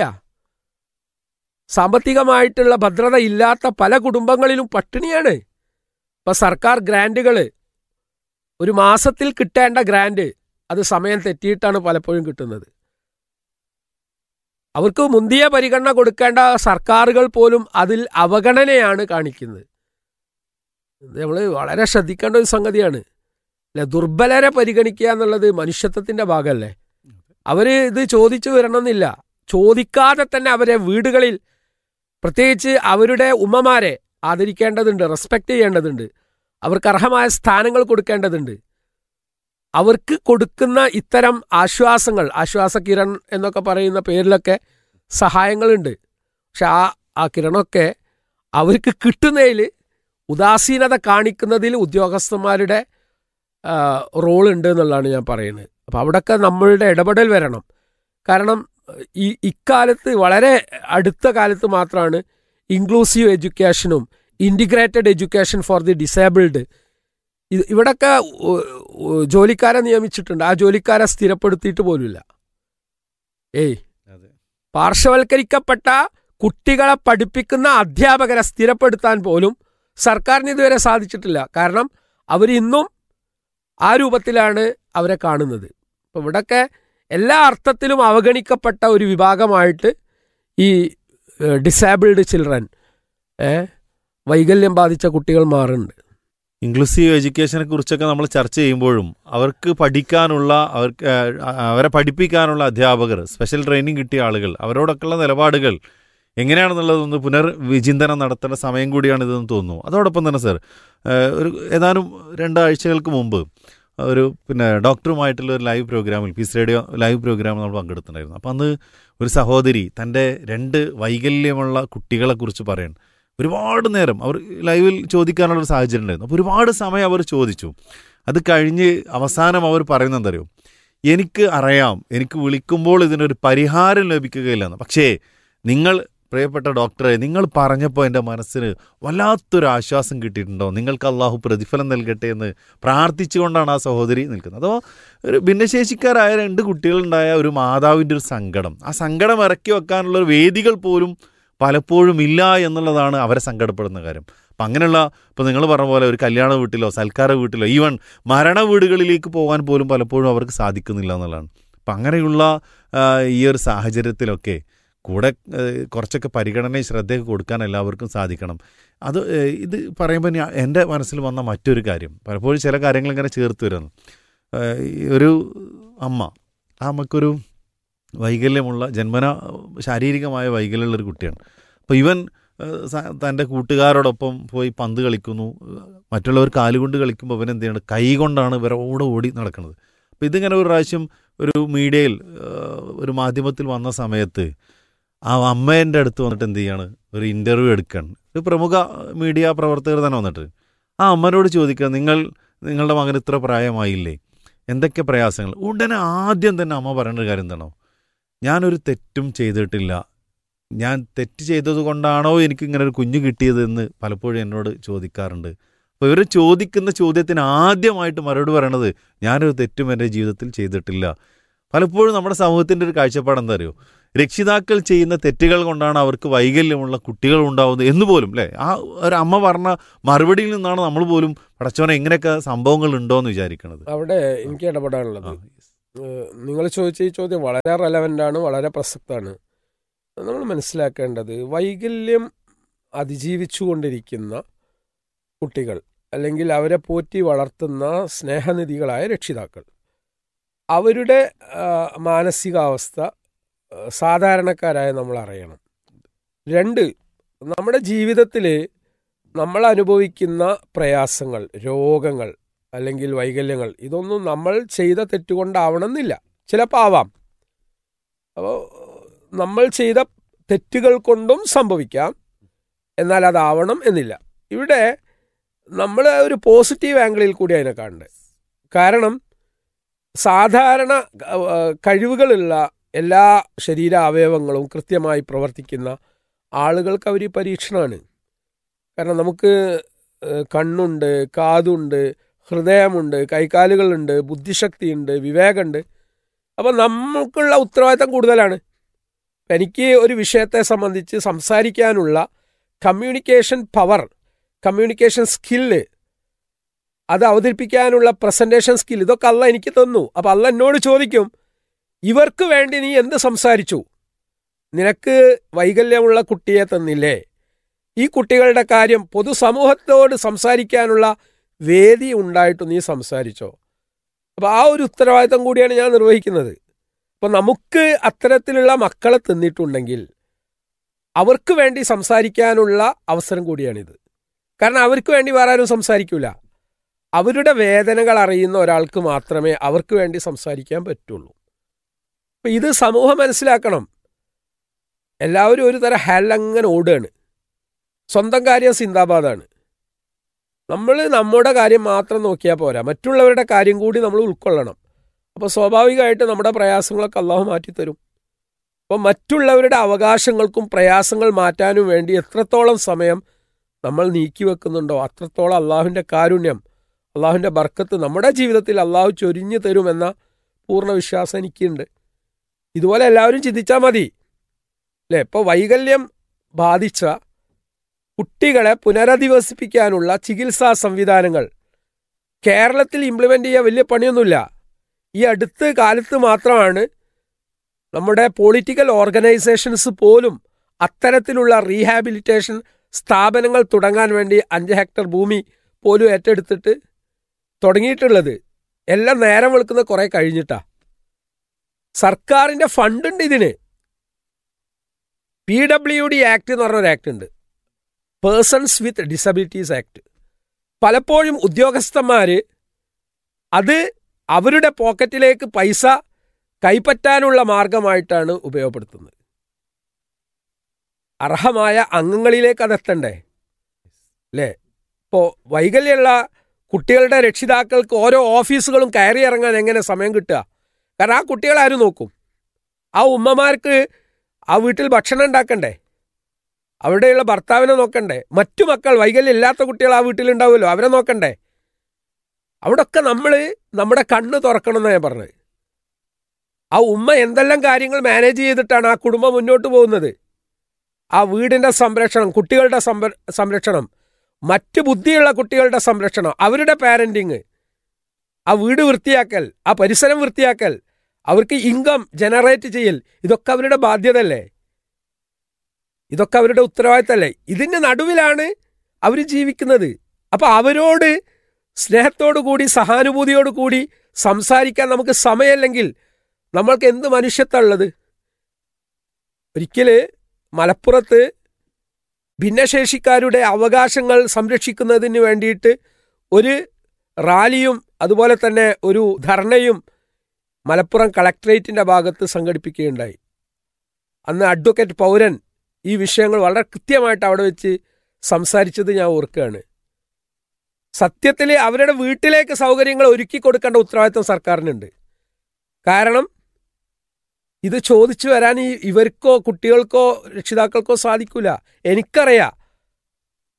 സാമ്പത്തികമായിട്ടുള്ള ഭദ്രത ഇല്ലാത്ത പല കുടുംബങ്ങളിലും പട്ടിണിയാണ്. ഇപ്പം സർക്കാർ ഗ്രാൻറ്റുകൾ, ഒരു മാസത്തിൽ കിട്ടേണ്ട ഗ്രാൻറ്റ് അത് സമയം തെറ്റിയിട്ടാണ് പലപ്പോഴും കിട്ടുന്നത്. അവർക്ക് മുന്തിയ പരിഗണന കൊടുക്കേണ്ട സർക്കാരുകൾ പോലും അതിൽ അവഗണനയാണ് കാണിക്കുന്നത്. നമ്മൾ വളരെ ശ്രദ്ധിക്കേണ്ട ഒരു സംഗതിയാണ് അല്ലെ. ദുർബലരെ പരിഗണിക്കുക എന്നുള്ളത് മനുഷ്യത്വത്തിൻ്റെ ഭാഗമല്ലേ. അവർ ഇത് ചോദിച്ചു വരണമെന്നില്ല, ചോദിക്കാതെ തന്നെ അവരെ വീടുകളിൽ, പ്രത്യേകിച്ച് അവരുടെ ഉമ്മമാരെ ആദരിക്കേണ്ടതുണ്ട്, റെസ്പെക്റ്റ് ചെയ്യേണ്ടതുണ്ട്, അവർക്ക് അർഹമായ സ്ഥാനങ്ങൾ കൊടുക്കേണ്ടതുണ്ട്. അവർക്ക് കൊടുക്കുന്ന ഇത്തരം ആശ്വാസങ്ങൾ, ആശ്വാസ കിരൺ എന്നൊക്കെ പറയുന്ന പേരിലൊക്കെ സഹായങ്ങളുണ്ട്. പക്ഷെ ആ ആ കിരണമൊക്കെ അവർക്ക് കിട്ടുന്നതിൽ ഉദാസീനത കാണിക്കുന്നതിൽ ഉദ്യോഗസ്ഥന്മാരുടെ റോളുണ്ട് എന്നുള്ളതാണ് ഞാൻ പറയുന്നത്. അപ്പോൾ അവിടെയൊക്കെ നമ്മളുടെ ഇടപെടൽ വരണം. കാരണം ഈ ഇക്കാലത്ത്, വളരെ അടുത്ത കാലത്ത് മാത്രമാണ് inclusive എഡ്യൂക്കേഷനും integrated education for the disabled, ഇത് ഇവിടൊക്കെ ജോലിക്കാരെ നിയമിച്ചിട്ടുണ്ട്. ആ ജോലിക്കാരെ സ്ഥിരപ്പെടുത്തിയിട്ട് പോലുമില്ല. ഏയ് പാർശ്വവൽക്കരിക്കപ്പെട്ട കുട്ടികളെ പഠിപ്പിക്കുന്ന അധ്യാപകരെ സ്ഥിരപ്പെടുത്താൻ പോലും സർക്കാരിന് ഇതുവരെ സാധിച്ചിട്ടില്ല. കാരണം അവരിന്നും ആ രൂപത്തിലാണ് അവരെ കാണുന്നത്. അപ്പം ഇവിടൊക്കെ എല്ലാ അർത്ഥത്തിലും അവഗണിക്കപ്പെട്ട ഒരു വിഭാഗമായിട്ട് ഈ ഡിസേബിൾഡ് ചിൽഡ്രൻ, വൈകല്യം ബാധിച്ച കുട്ടികൾ മാറുന്നുണ്ട്. ഇൻക്ലൂസീവ് എഡ്യൂക്കേഷനെ കുറിച്ചൊക്കെ നമ്മൾ ചർച്ച ചെയ്യുമ്പോഴും അവർക്ക് പഠിക്കാനുള്ള, അവർക്ക് അവരെ പഠിപ്പിക്കാനുള്ള അധ്യാപകർ, സ്പെഷ്യൽ ട്രെയിനിങ് കിട്ടിയ ആളുകൾ, അവരോടൊക്കെയുള്ള നിലപാടുകൾ എങ്ങനെയാണെന്നുള്ളതൊന്ന് പുനർവിചിന്തനം നടത്തേണ്ട സമയം കൂടിയാണ് ഇതെന്ന് തോന്നുന്നു. അതോടൊപ്പം തന്നെ സർ, ഒരു ഏതാനും രണ്ടാഴ്ചകൾക്ക് മുമ്പ് ഒരു പിന്നെ ഡോക്ടറുമായിട്ടുള്ള ഒരു ലൈവ് പ്രോഗ്രാമിൽ, പീസ് റേഡിയോ ലൈവ് പ്രോഗ്രാമിൽ നമ്മൾ പങ്കെടുത്തിട്ടുണ്ടായിരുന്നു. അപ്പോൾ അന്ന് ഒരു സഹോദരി തൻ്റെ രണ്ട് വൈകല്യമുള്ള കുട്ടികളെക്കുറിച്ച് പറയണം. ഒരുപാട് നേരം അവർ ലൈവിൽ ചോദിക്കാനുള്ളൊരു സാഹചര്യം ഉണ്ടായിരുന്നു. അപ്പോൾ ഒരുപാട് സമയം അവർ ചോദിച്ചു. അത് കഴിഞ്ഞ് അവസാനം അവർ പറയുന്നത് എന്തറിയോ, എനിക്ക് അറിയാം എനിക്ക് വിളിക്കുമ്പോൾ ഇതിനൊരു പരിഹാരം ലഭിക്കുകയില്ലെന്ന്, പക്ഷേ നിങ്ങൾ പ്രിയപ്പെട്ട ഡോക്ടറെ, നിങ്ങൾ പറഞ്ഞപ്പോൾ എൻ്റെ മനസ്സിന് വല്ലാത്തൊരു ആശ്വാസം കിട്ടിയിട്ടുണ്ടോ, നിങ്ങൾക്ക് അള്ളാഹു പ്രതിഫലം നൽകട്ടെ എന്ന് പ്രാർത്ഥിച്ചുകൊണ്ടാണ് ആ സഹോദരി നിൽക്കുന്നത്. അതോ ഒരു ഭിന്നശേഷിക്കാരായ രണ്ട് കുട്ടികളുണ്ടായ ഒരു മാതാവിൻ്റെ ഒരു സങ്കടം, ആ സങ്കടം ഇറക്കി വെക്കാനുള്ള വേദികൾ പോലും പലപ്പോഴും ഇല്ല എന്നുള്ളതാണ് അവരെ സങ്കടപ്പെടുന്ന കാര്യം. അപ്പം അങ്ങനെയുള്ള, ഇപ്പോൾ നിങ്ങൾ പറഞ്ഞ പോലെ ഒരു കല്യാണ വീട്ടിലോ സൽക്കാര വീട്ടിലോ ഈവൻ മരണ വീടുകളിലേക്ക് പോകാൻ പോലും പലപ്പോഴും അവർക്ക് സാധിക്കുന്നില്ല എന്നുള്ളതാണ്. അപ്പം അങ്ങനെയുള്ള ഈ ഒരു സാഹചര്യത്തിലൊക്കെ കൂടെ കുറച്ചൊക്കെ പരിഗണനയും ശ്രദ്ധയൊക്കെ കൊടുക്കാൻ എല്ലാവർക്കും സാധിക്കണം. അത് ഇത് പറയുമ്പോൾ ഞാൻ എൻ്റെ മനസ്സിൽ വന്ന മറ്റൊരു കാര്യം, പലപ്പോഴും ചില കാര്യങ്ങൾ ഇങ്ങനെ ചേർത്ത് വരുന്നു. ഒരു അമ്മ, ആ അമ്മക്കൊരു വൈകല്യമുള്ള, ജന്മന ശാരീരികമായ വൈകല്യമുള്ളൊരു കുട്ടിയാണ്. അപ്പോൾ ഇവൻ തൻ്റെ കൂട്ടുകാരോടൊപ്പം പോയി പന്ത് കളിക്കുന്നു, മറ്റുള്ളവർ കാലുകൊണ്ട് കളിക്കുമ്പോൾ അവൻ എന്ത് ചെയ്യണം, കൈ കൊണ്ടാണ് ഇവരോട് ഓടി നടക്കുന്നത്. അപ്പോൾ ഇതിങ്ങനെ ഒരു പ്രാവശ്യം ഒരു മീഡിയയിൽ, ഒരു മാധ്യമത്തിൽ വന്ന സമയത്ത് ആ അമ്മേൻ്റെ അടുത്ത് വന്നിട്ട് എന്ത് ചെയ്യാണ്, ഒരു ഇൻ്റർവ്യൂ എടുക്കുകയാണ്. ഒരു പ്രമുഖ മീഡിയ പ്രവർത്തകർ തന്നെ വന്നിട്ട് ആ അമ്മനോട് ചോദിക്കുക, നിങ്ങൾ നിങ്ങളുടെ മകൻ ഇത്ര പ്രായമായില്ലേ, എന്തൊക്കെ പ്രയാസങ്ങൾ. ഉടനെ ആദ്യം തന്നെ അമ്മ പറയേണ്ട ഒരു കാര്യം എന്താണോ, ഞാനൊരു തെറ്റും ചെയ്തിട്ടില്ല, ഞാൻ തെറ്റ് ചെയ്തത് കൊണ്ടാണോ എനിക്കിങ്ങനെ ഒരു കുഞ്ഞ് കിട്ടിയതെന്ന് പലപ്പോഴും എന്നോട് ചോദിക്കാറുണ്ട്. അപ്പോൾ ഇവർ ചോദിക്കുന്ന ചോദ്യത്തിന് ആദ്യമായിട്ട് മറുപടി പറയണത് ഞാനൊരു തെറ്റും എൻ്റെ ജീവിതത്തിൽ ചെയ്തിട്ടില്ല. പലപ്പോഴും നമ്മുടെ സമൂഹത്തിൻ്റെ ഒരു കാഴ്ചപ്പാട് എന്താ അറിയോ, രക്ഷിതാക്കൾ ചെയ്യുന്ന തെറ്റുകൾ കൊണ്ടാണ് അവർക്ക് വൈകല്യമുള്ള കുട്ടികൾ ഉണ്ടാവുന്നത് എന്ന് പോലും അല്ലേ, ആ ഒരു അമ്മ പറഞ്ഞ മറുപടിയിൽ നിന്നാണ് നമ്മൾ പോലും പടച്ചോനെ ഇങ്ങനെയൊക്കെ സംഭവങ്ങൾ ഉണ്ടോ എന്ന് വിചാരിക്കുന്നത്. അവിടെ എനിക്ക് ഇടപെടാനുള്ളത്, നിങ്ങൾ ചോദിച്ച ഈ ചോദ്യം വളരെ റെലവൻ്റ് ആണ്, വളരെ പ്രസക്തമാണ്. നമ്മൾ മനസ്സിലാക്കേണ്ടത് വൈകല്യം അതിജീവിച്ചു കൊണ്ടിരിക്കുന്ന കുട്ടികൾ അല്ലെങ്കിൽ അവരെ പോറ്റി വളർത്തുന്ന സ്നേഹനിധികളായ രക്ഷിതാക്കൾ, അവരുടെ മാനസികാവസ്ഥ സാധാരണക്കാരായ നമ്മൾ അറിയണം. രണ്ട്, നമ്മുടെ ജീവിതത്തിൽ നമ്മൾ അനുഭവിക്കുന്ന പ്രയാസങ്ങൾ, രോഗങ്ങൾ അല്ലെങ്കിൽ വൈകല്യങ്ങൾ, ഇതൊന്നും നമ്മൾ ചെയ്ത തെറ്റുകൊണ്ടാവണമെന്നില്ല, ചിലപ്പോൾ ആവാം. അപ്പോൾ നമ്മൾ ചെയ്ത തെറ്റുകൾ കൊണ്ടും സംഭവിക്കാം, എന്നാൽ അതാവണം എന്നില്ല. ഇവിടെ നമ്മൾ ഒരു പോസിറ്റീവ് ആംഗിളിൽ കൂടി അതിനെ കാണണ്ടേ. കാരണം സാധാരണ കഴിവുകളുള്ള എല്ലാ ശരീര അവയവങ്ങളും കൃത്യമായി പ്രവർത്തിക്കുന്ന ആളുകൾക്ക് അവർ പരീക്ഷണമാണ്. കാരണം നമുക്ക് കണ്ണുണ്ട്, കാതുണ്ട്, ഹൃദയമുണ്ട്, കൈകാലുകളുണ്ട്, ബുദ്ധിശക്തിയുണ്ട്, വിവേകമുണ്ട്. അപ്പോൾ നമുക്കുള്ള ഉത്തരവാദിത്തം കൂടുതലാണ്. എനിക്ക് ഒരു വിഷയത്തെ സംബന്ധിച്ച് സംസാരിക്കാനുള്ള കമ്മ്യൂണിക്കേഷൻ പവർ, കമ്മ്യൂണിക്കേഷൻ സ്കില്ല്, അത് അവതരിപ്പിക്കാനുള്ള പ്രസൻറ്റേഷൻ സ്കിൽ, ഇതൊക്കെ അല്ല എനിക്ക് തന്നു. അപ്പോൾ അല്ല എന്നോട് ചോദിക്കും, ഇവർക്ക് വേണ്ടി നീ എന്ത് സംസാരിച്ചു? നിനക്ക് വൈകല്യമുള്ള കുട്ടിയെ തന്നില്ലേ? ഈ കുട്ടികളുടെ കാര്യം പൊതുസമൂഹത്തോട് സംസാരിക്കാനുള്ള വേദി ഉണ്ടായിട്ട് നീ സംസാരിച്ചോ? അപ്പോൾ ആ ഒരു ഉത്തരവാദിത്തം കൂടിയാണ് ഞാൻ നിർവഹിക്കുന്നത്. അപ്പോൾ നമുക്ക് അത്തരത്തിലുള്ള മക്കളെ തന്നിട്ടുണ്ടെങ്കിൽ അവർക്ക് വേണ്ടി സംസാരിക്കാനുള്ള അവസരം കൂടിയാണിത്. കാരണം അവർക്ക് വേണ്ടി വേറെ ആരും സംസാരിക്കില്ല. അവരുടെ വേദനകൾ അറിയുന്ന ഒരാൾക്ക് മാത്രമേ അവർക്ക് വേണ്ടി സംസാരിക്കാൻ പറ്റുള്ളൂ. അപ്പം ഇത് സമൂഹം മനസ്സിലാക്കണം. എല്ലാവരും ഒരു തരം ഹാലങ്ങനെ ഓടുകയാണ്, സ്വന്തം കാര്യം സിന്ദാബാദാണ്. നമ്മൾ നമ്മുടെ കാര്യം മാത്രം നോക്കിയാൽ പോരാ, മറ്റുള്ളവരുടെ കാര്യം കൂടി നമ്മൾ ഉൾക്കൊള്ളണം. അപ്പോൾ സ്വാഭാവികമായിട്ട് നമ്മുടെ പ്രയാസങ്ങളൊക്കെ അള്ളാഹു മാറ്റിത്തരും. അപ്പോൾ മറ്റുള്ളവരുടെ അവകാശങ്ങൾക്കും പ്രയാസങ്ങൾ മാറ്റാനും വേണ്ടി എത്രത്തോളം സമയം നമ്മൾ നീക്കി വെക്കുന്നുണ്ടോ അത്രത്തോളം അള്ളാഹുവിൻ്റെ കാരുണ്യം, അള്ളാഹുവിൻ്റെ ബർക്കത്ത് നമ്മുടെ ജീവിതത്തിൽ അള്ളാഹു ചൊരിഞ്ഞു തരുമെന്ന പൂർണ്ണ വിശ്വാസം എനിക്കുണ്ട്. ഇതുപോലെ എല്ലാവരും ചിന്തിച്ചാൽ മതി അല്ലേ. ഇപ്പോൾ വൈകല്യം ബാധിച്ച കുട്ടികളെ പുനരധിവസിപ്പിക്കാനുള്ള ചികിത്സാ സംവിധാനങ്ങൾ കേരളത്തിൽ ഇംപ്ലിമെൻ്റ് ചെയ്യാൻ വലിയ പണിയൊന്നുമില്ല. ഈ അടുത്ത കാലത്ത് മാത്രമാണ് നമ്മുടെ പൊളിറ്റിക്കൽ ഓർഗനൈസേഷൻസ് പോലും അത്തരത്തിലുള്ള റീഹാബിലിറ്റേഷൻ സ്ഥാപനങ്ങൾ തുടങ്ങാൻ വേണ്ടി അഞ്ച് ഹെക്ടർ ഭൂമി പോലും ഏറ്റെടുത്തിട്ട് തുടങ്ങിയിട്ടുള്ളത്. എല്ലാം നേരം വെളുക്കുന്ന കുറേ കഴിഞ്ഞിട്ടാ. സർക്കാരിൻ്റെ ഫണ്ടുണ്ട് ഇതിന്. പി ഡബ്ല്യു ഡി ആക്ട് എന്ന് പറഞ്ഞൊരു ആക്ട് ഉണ്ട്, പേഴ്സൺസ് വിത്ത് ഡിസബിലിറ്റീസ് ആക്ട്. പലപ്പോഴും ഉദ്യോഗസ്ഥന്മാർ അത് അവരുടെ പോക്കറ്റിലേക്ക് പൈസ കൈപ്പറ്റാനുള്ള മാർഗമായിട്ടാണ് ഉപയോഗപ്പെടുത്തുന്നത്. അർഹമായ അംഗങ്ങളിലേക്ക് അതെത്തണ്ടേ അല്ലേ? ഇപ്പോൾ വൈകല്യമുള്ള കുട്ടികളുടെ രക്ഷിതാക്കൾക്ക് ഓരോ ഓഫീസുകളും കയറി ഇറങ്ങാൻ എങ്ങനെ സമയം കിട്ടുക? കാരണം ആ കുട്ടികളാരും നോക്കും? ആ ഉമ്മമാർക്ക് ആ വീട്ടിൽ ഭക്ഷണം ഉണ്ടാക്കണ്ടേ? അവിടെയുള്ള ഭർത്താവിനെ നോക്കണ്ടേ? മറ്റു മക്കൾ വൈകല്യം ഇല്ലാത്ത കുട്ടികൾ ആ വീട്ടിലുണ്ടാവുമല്ലോ, അവരെ നോക്കണ്ടേ? അവിടെയൊക്കെ നമ്മൾ നമ്മുടെ കണ്ണ് തുറക്കണം എന്നാണ് ഞാൻ പറഞ്ഞത്. ആ ഉമ്മ എന്തെല്ലാം കാര്യങ്ങൾ മാനേജ് ചെയ്തിട്ടാണ് ആ കുടുംബം മുന്നോട്ട് പോകുന്നത്. ആ വീടിൻ്റെ സംരക്ഷണം, കുട്ടികളുടെ സംരക്ഷണം, മറ്റ് ബുദ്ധിയുള്ള കുട്ടികളുടെ സംരക്ഷണം, അവരുടെ പാരൻറ്റിങ്, ആ വീട് വൃത്തിയാക്കൽ, ആ പരിസരം വൃത്തിയാക്കൽ, അവർക്ക് ഇൻകം ജനറേറ്റ് ചെയ്യൽ, ഇതൊക്കെ അവരുടെ ബാധ്യതയല്ലേ? ഇതൊക്കെ അവരുടെ ഉത്തരവാദിത്തമല്ലേ? ഇതിൻ്റെ നടുവിലാണ് അവർ ജീവിക്കുന്നത്. അപ്പോൾ അവരോട് സ്നേഹത്തോടു കൂടി സഹാനുഭൂതിയോടു കൂടി സംസാരിക്കാൻ നമുക്ക് സമയമില്ലെങ്കിൽ നമ്മൾക്ക് എന്ത് മനുഷ്യത്വം ഉള്ളത്? ഒരിക്കൽ മലപ്പുറത്ത് ഭിന്നശേഷിക്കാരുടെ അവകാശങ്ങൾ സംരക്ഷിക്കുന്നതിന് വേണ്ടിയിട്ട് ഒരു റാലിയും അതുപോലെ തന്നെ ഒരു ധർണയും മലപ്പുറം കളക്ടറേറ്റിൻ്റെ ഭാഗത്ത് സംഘടിപ്പിക്കുകയുണ്ടായി. അന്ന് അഡ്വക്കേറ്റ് പൗരൻ ഈ വിഷയങ്ങൾ വളരെ കൃത്യമായിട്ട് അവിടെ വെച്ച് സംസാരിച്ചത് ഞാൻ ഓർക്കുകയാണ്. സത്യത്തിൽ അവരുടെ വീട്ടിലേക്ക് സൗകര്യങ്ങൾ ഒരുക്കി കൊടുക്കേണ്ട ഉത്തരവാദിത്വം സർക്കാരിനുണ്ട്. കാരണം ഇത് ചോദിച്ചു വരാൻ ഈ ഇവർക്കോ കുട്ടികൾക്കോ രക്ഷിതാക്കൾക്കോ സാധിക്കില്ല. എനിക്കറിയാം,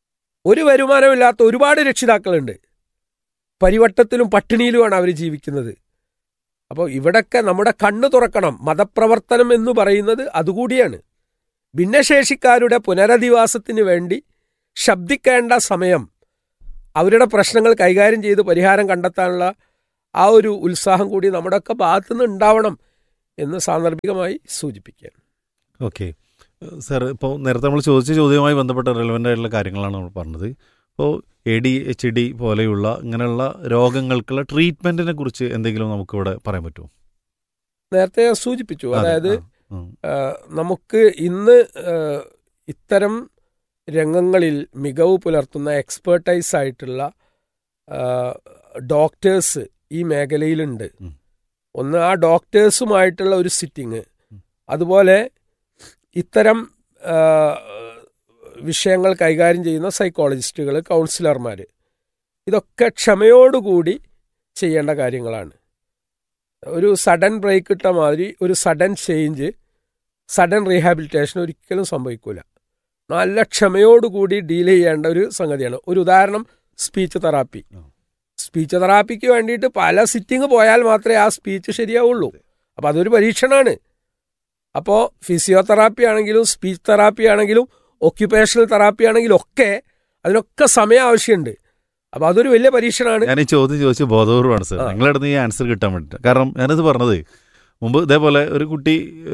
ഒരു വരുമാനമില്ലാത്ത ഒരുപാട് രക്ഷിതാക്കളുണ്ട്. പരിവട്ടത്തിലും പട്ടിണിയിലുമാണ് അവർ ജീവിക്കുന്നത്. അപ്പോൾ ഇവിടൊക്കെ നമ്മുടെ കണ്ണ് തുറക്കണം. മതപ്രവർത്തനം എന്ന് പറയുന്നത് അതുകൂടിയാണ്. ഭിന്നശേഷിക്കാരുടെ പുനരധിവാസത്തിന് വേണ്ടി ശബ്ദിക്കേണ്ട സമയം, അവരുടെ പ്രശ്നങ്ങൾ കൈകാര്യം ചെയ്ത് പരിഹാരം കണ്ടെത്താനുള്ള ആ ഒരു ഉത്സാഹം കൂടി നമ്മുടെയൊക്കെ ഭാഗത്തുനിന്ന് ഉണ്ടാവണം എന്ന് സാന്ദർഭികമായി സൂചിപ്പിക്കുകയാണ്. ഓക്കെ സാർ, ഇപ്പോൾ നേരത്തെ നമ്മൾ ചോദിച്ച ചോദ്യവുമായി ബന്ധപ്പെട്ട റെലവൻ്റ് ആയിട്ടുള്ള കാര്യങ്ങളാണ് നമ്മൾ പറഞ്ഞത്. ഇപ്പോൾ എ ഡി എച്ച് ഡി പോലെയുള്ള ഇങ്ങനെയുള്ള രോഗങ്ങൾക്കുള്ള ട്രീറ്റ്മെൻറ്റിനെ കുറിച്ച് എന്തെങ്കിലും നമുക്കിവിടെ പറയാൻ പറ്റുമോ? നേരത്തെ ഞാൻ സൂചിപ്പിച്ചു. അതെ, അതായത് ആ, ആ, നമുക്ക് ഇന്ന് ആ, ഇത്തരം രംഗങ്ങളിൽ മികവ് പുലർത്തുന്ന എക്സ്പേർട്ടൈസ് ആയിട്ടുള്ള ആ, ഡോക്ടേഴ്സ് ഈ മേഖലയിലുണ്ട്. ഉം. ഒന്ന് ആ ഡോക്ടേഴ്സുമായിട്ടുള്ള ഒരു സിറ്റിങ്, അതുപോലെ ഇത്തരം ആ, വിഷയങ്ങൾ കൈകാര്യം ചെയ്യുന്ന സൈക്കോളജിസ്റ്റുകൾ, കൗൺസിലർമാർ, ഇതൊക്കെ ക്ഷമയോടുകൂടി ചെയ്യേണ്ട കാര്യങ്ങളാണ്. ഒരു സഡൻ ബ്രേക്ക് ഇട്ട മാതിരി ഒരു സഡൻ ചേഞ്ച്, സഡൻ റീഹാബിലിറ്റേഷൻ ഒരിക്കലും സംഭവിക്കില്ല. നല്ല ക്ഷമയോടുകൂടി ഡീൽ ചെയ്യേണ്ട ഒരു സംഗതിയാണ്. ഒരു ഉദാഹരണം, സ്പീച്ച് തെറാപ്പി. സ്പീച്ച് തെറാപ്പിക്ക് വേണ്ടിയിട്ട് പല സിറ്റിംഗ് പോയാൽ മാത്രമേ ആ സ്പീച്ച് ശരിയാവുള്ളൂ. അപ്പോൾ അതൊരു പരീക്ഷണമാണ്. അപ്പോൾ ഫിസിയോതെറാപ്പി ആണെങ്കിലും സ്പീച്ച് തെറാപ്പി ആണെങ്കിലും ഒക്യുപേഷണൽ തെറാപ്പി ആണെങ്കിലും ഒക്കെ അതിനൊക്കെ സമയം ആവശ്യമുണ്ട്. അപ്പോൾ അതൊരു വലിയ പരീക്ഷണമാണ്. ഞാൻ ഈ ചോദ്യം ചോദിച്ച് ബോധപൂർവ്വമാണ് സാർ, നിങ്ങളുടെ ഈ ആൻസർ കിട്ടാൻ വേണ്ടിയിട്ട്. കാരണം ഞാനത് പറഞ്ഞത് മുമ്പ് ഇതേപോലെ ഒരു കുട്ടി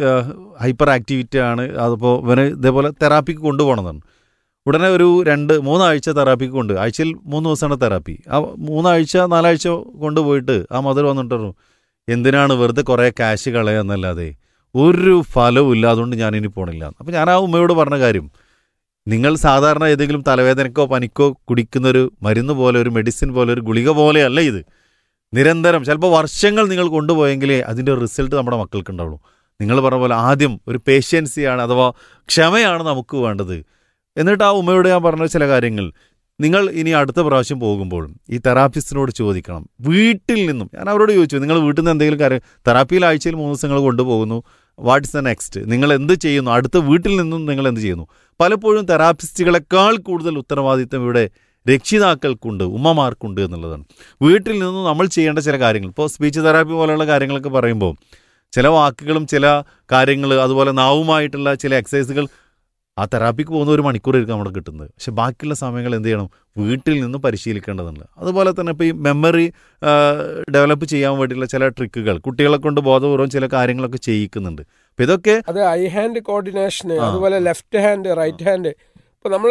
ഹൈപ്പർ ആക്ടിവിറ്റി ആണ്, അതിപ്പോൾ ഇവന് ഇതേപോലെ തെറാപ്പിക്ക് കൊണ്ടുപോകണമെന്നാണ്. ഉടനെ ഒരു രണ്ട് മൂന്നാഴ്ച തെറാപ്പിക്ക് കൊണ്ട്, ആഴ്ചയിൽ മൂന്ന് ദിവസമാണ് തെറാപ്പി. ആ മൂന്നാഴ്ച നാലാഴ്ച കൊണ്ടുപോയിട്ട് ആ മദർ വന്നിട്ട് പറഞ്ഞു, എന്തിനാണ് വെറുതെ കുറേ ക്യാഷ് കളയാന്നല്ലാതെ ഒരു ഫലവും ഇല്ല, അതുകൊണ്ട് ഞാനിനി പോണില്ല. അപ്പോൾ ഞാൻ ആ ഉമ്മയോട് പറഞ്ഞ കാര്യം, നിങ്ങൾ സാധാരണ ഏതെങ്കിലും തലവേദനക്കോ പനിക്കോ കുടിക്കുന്നൊരു മരുന്ന് പോലെ, ഒരു മെഡിസിൻ പോലെ, ഒരു ഗുളിക പോലെയല്ല ഇത്. നിരന്തരം ചിലപ്പോൾ വർഷങ്ങൾ നിങ്ങൾ കൊണ്ടുപോയെങ്കിലേ അതിൻ്റെ റിസൾട്ട് നമ്മുടെ മക്കൾക്ക് ഉണ്ടാവുള്ളൂ. നിങ്ങൾ പറഞ്ഞ പോലെ ആദ്യം ഒരു പേഷ്യൻസിയാണ്, അഥവാ ക്ഷമയാണ് നമുക്ക് വേണ്ടത്. എന്നിട്ട് ആ ഉമ്മയോട് ഞാൻ പറഞ്ഞ ചില കാര്യങ്ങൾ, നിങ്ങൾ ഇനി അടുത്ത പ്രാവശ്യം പോകുമ്പോൾ ഈ തെറാപ്പിസ്റ്റിനോട് ചോദിക്കണം. വീട്ടിൽ നിന്നും ഞാൻ അവരോട് ചോദിച്ചു, നിങ്ങൾ വീട്ടിൽ നിന്ന് എന്തെങ്കിലും കാര്യം, തെറാപ്പിയിൽ ആഴ്ചയിൽ മൂന്ന് ദിവസങ്ങൾ കൊണ്ടുപോകുന്നു, വാട്ട് ഇസ് ദ നെക്സ്റ്റ്, നിങ്ങൾ എന്ത് ചെയ്യുന്നു, അടുത്ത വീട്ടിൽ നിന്നും നിങ്ങൾ എന്ത് ചെയ്യുന്നു? പലപ്പോഴും തെറാപ്പിസ്റ്റുകളെക്കാൾ കൂടുതൽ ഉത്തരവാദിത്തം ഇവിടെ രക്ഷിതാക്കൾക്കുണ്ട്, ഉമ്മമാർക്കുണ്ട് എന്നുള്ളതാണ്. വീട്ടിൽ നിന്നും നമ്മൾ ചെയ്യേണ്ട ചില കാര്യങ്ങൾ, ഇപ്പോൾ സ്പീച്ച് തെറാപ്പി പോലെയുള്ള കാര്യങ്ങളൊക്കെ പറയുമ്പോൾ ചില വാക്കുകളും ചില കാര്യങ്ങൾ, അതുപോലെ നാവുമായിട്ടുള്ള ചില എക്സസൈസുകൾ ആ തെറാപ്പിക്ക് പോകുന്ന ഒരു മണിക്കൂറായിരിക്കും നമ്മുടെ കിട്ടുന്നത്. പക്ഷെ ബാക്കിയുള്ള സമയങ്ങൾ എന്ത് ചെയ്യണം? വീട്ടിൽ നിന്ന് പരിശീലിക്കേണ്ടതുണ്ട്. അതുപോലെ തന്നെ ഇപ്പോൾ ഈ മെമ്മറി ഡെവലപ്പ് ചെയ്യാൻ വേണ്ടിയുള്ള ചില ട്രിക്കുകൾ കുട്ടികളെ കൊണ്ട് ബോധപൂർവ്വം ചില കാര്യങ്ങളൊക്കെ ചെയ്യിക്കുന്നുണ്ട്. അപ്പോൾ ഇതൊക്കെ അത് ഐ ഹാൻഡ് കോർഡിനേഷന്, അതുപോലെ ലെഫ്റ്റ് ഹാൻഡ്, റൈറ്റ് ഹാൻഡ്. ഇപ്പോൾ നമ്മൾ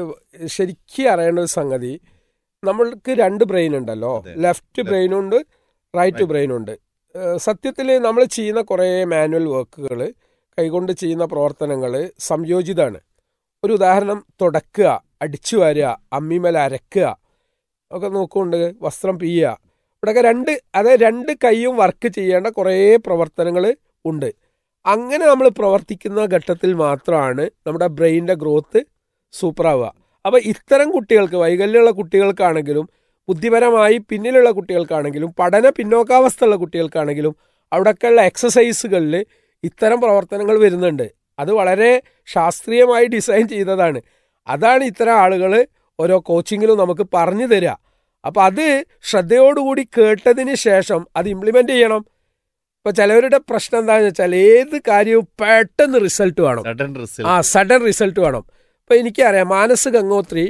ശരിക്കും അറിയേണ്ട ഒരു സംഗതി, നമ്മൾക്ക് രണ്ട് ബ്രെയിൻ ഉണ്ടല്ലോ, ലെഫ്റ്റ് ബ്രെയിനുണ്ട്, റൈറ്റ് ബ്രെയിനുണ്ട്. സത്യത്തിൽ നമ്മൾ ചെയ്യുന്ന കുറേ മാനുവൽ വർക്കുകൾ, കൈകൊണ്ട് ചെയ്യുന്ന പ്രവർത്തനങ്ങൾ സംയോജിതമാണ്. ഒരു ഉദാഹരണം, തുടക്കുക, അടിച്ചു വാരുക, അമ്മിമേൽ അരക്കുക ഒക്കെ നോക്കുകൊണ്ട് വസ്ത്രം പിയ്യുക, ഇവിടെയൊക്കെ രണ്ട് അതായത് രണ്ട് കൈയും വർക്ക് ചെയ്യേണ്ട കുറേ പ്രവർത്തനങ്ങൾ ഉണ്ട്. അങ്ങനെ നമ്മൾ പ്രവർത്തിക്കുന്ന ഘട്ടത്തിൽ മാത്രമാണ് നമ്മുടെ ബ്രെയിനിൻ്റെ ഗ്രോത്ത് സൂപ്പറാവുക. അപ്പോൾ ഇത്തരം കുട്ടികൾക്ക്, വൈകല്യമുള്ള കുട്ടികൾക്കാണെങ്കിലും ബുദ്ധിപരമായി പിന്നിലുള്ള കുട്ടികൾക്കാണെങ്കിലും പഠന പിന്നോക്കാവസ്ഥയുള്ള കുട്ടികൾക്കാണെങ്കിലും അവിടെയൊക്കെയുള്ള എക്സസൈസുകളിൽ ഇത്തരം പ്രവർത്തനങ്ങൾ വരുന്നുണ്ട്. അത് വളരെ ശാസ്ത്രീയമായി ഡിസൈൻ ചെയ്തതാണ്. അതാണ് ഇത്തരം ആളുകൾ ഓരോ കോച്ചിങ്ങിലും നമുക്ക് പറഞ്ഞു തരിക. അപ്പോൾ അത് ശ്രദ്ധയോടുകൂടി കേട്ടതിന് ശേഷം അത് ഇംപ്ലിമെൻ്റ് ചെയ്യണം. ഇപ്പോൾ ചിലവരുടെ പ്രശ്നം എന്താണെന്ന് വെച്ചാൽ ഏത് കാര്യവും പെട്ടെന്ന് റിസൾട്ട് വേണം, ആ സഡൻ റിസൾട്ട് വേണം. ഇപ്പോൾ എനിക്കറിയാം, മാനസ് ഗംഗോത്രി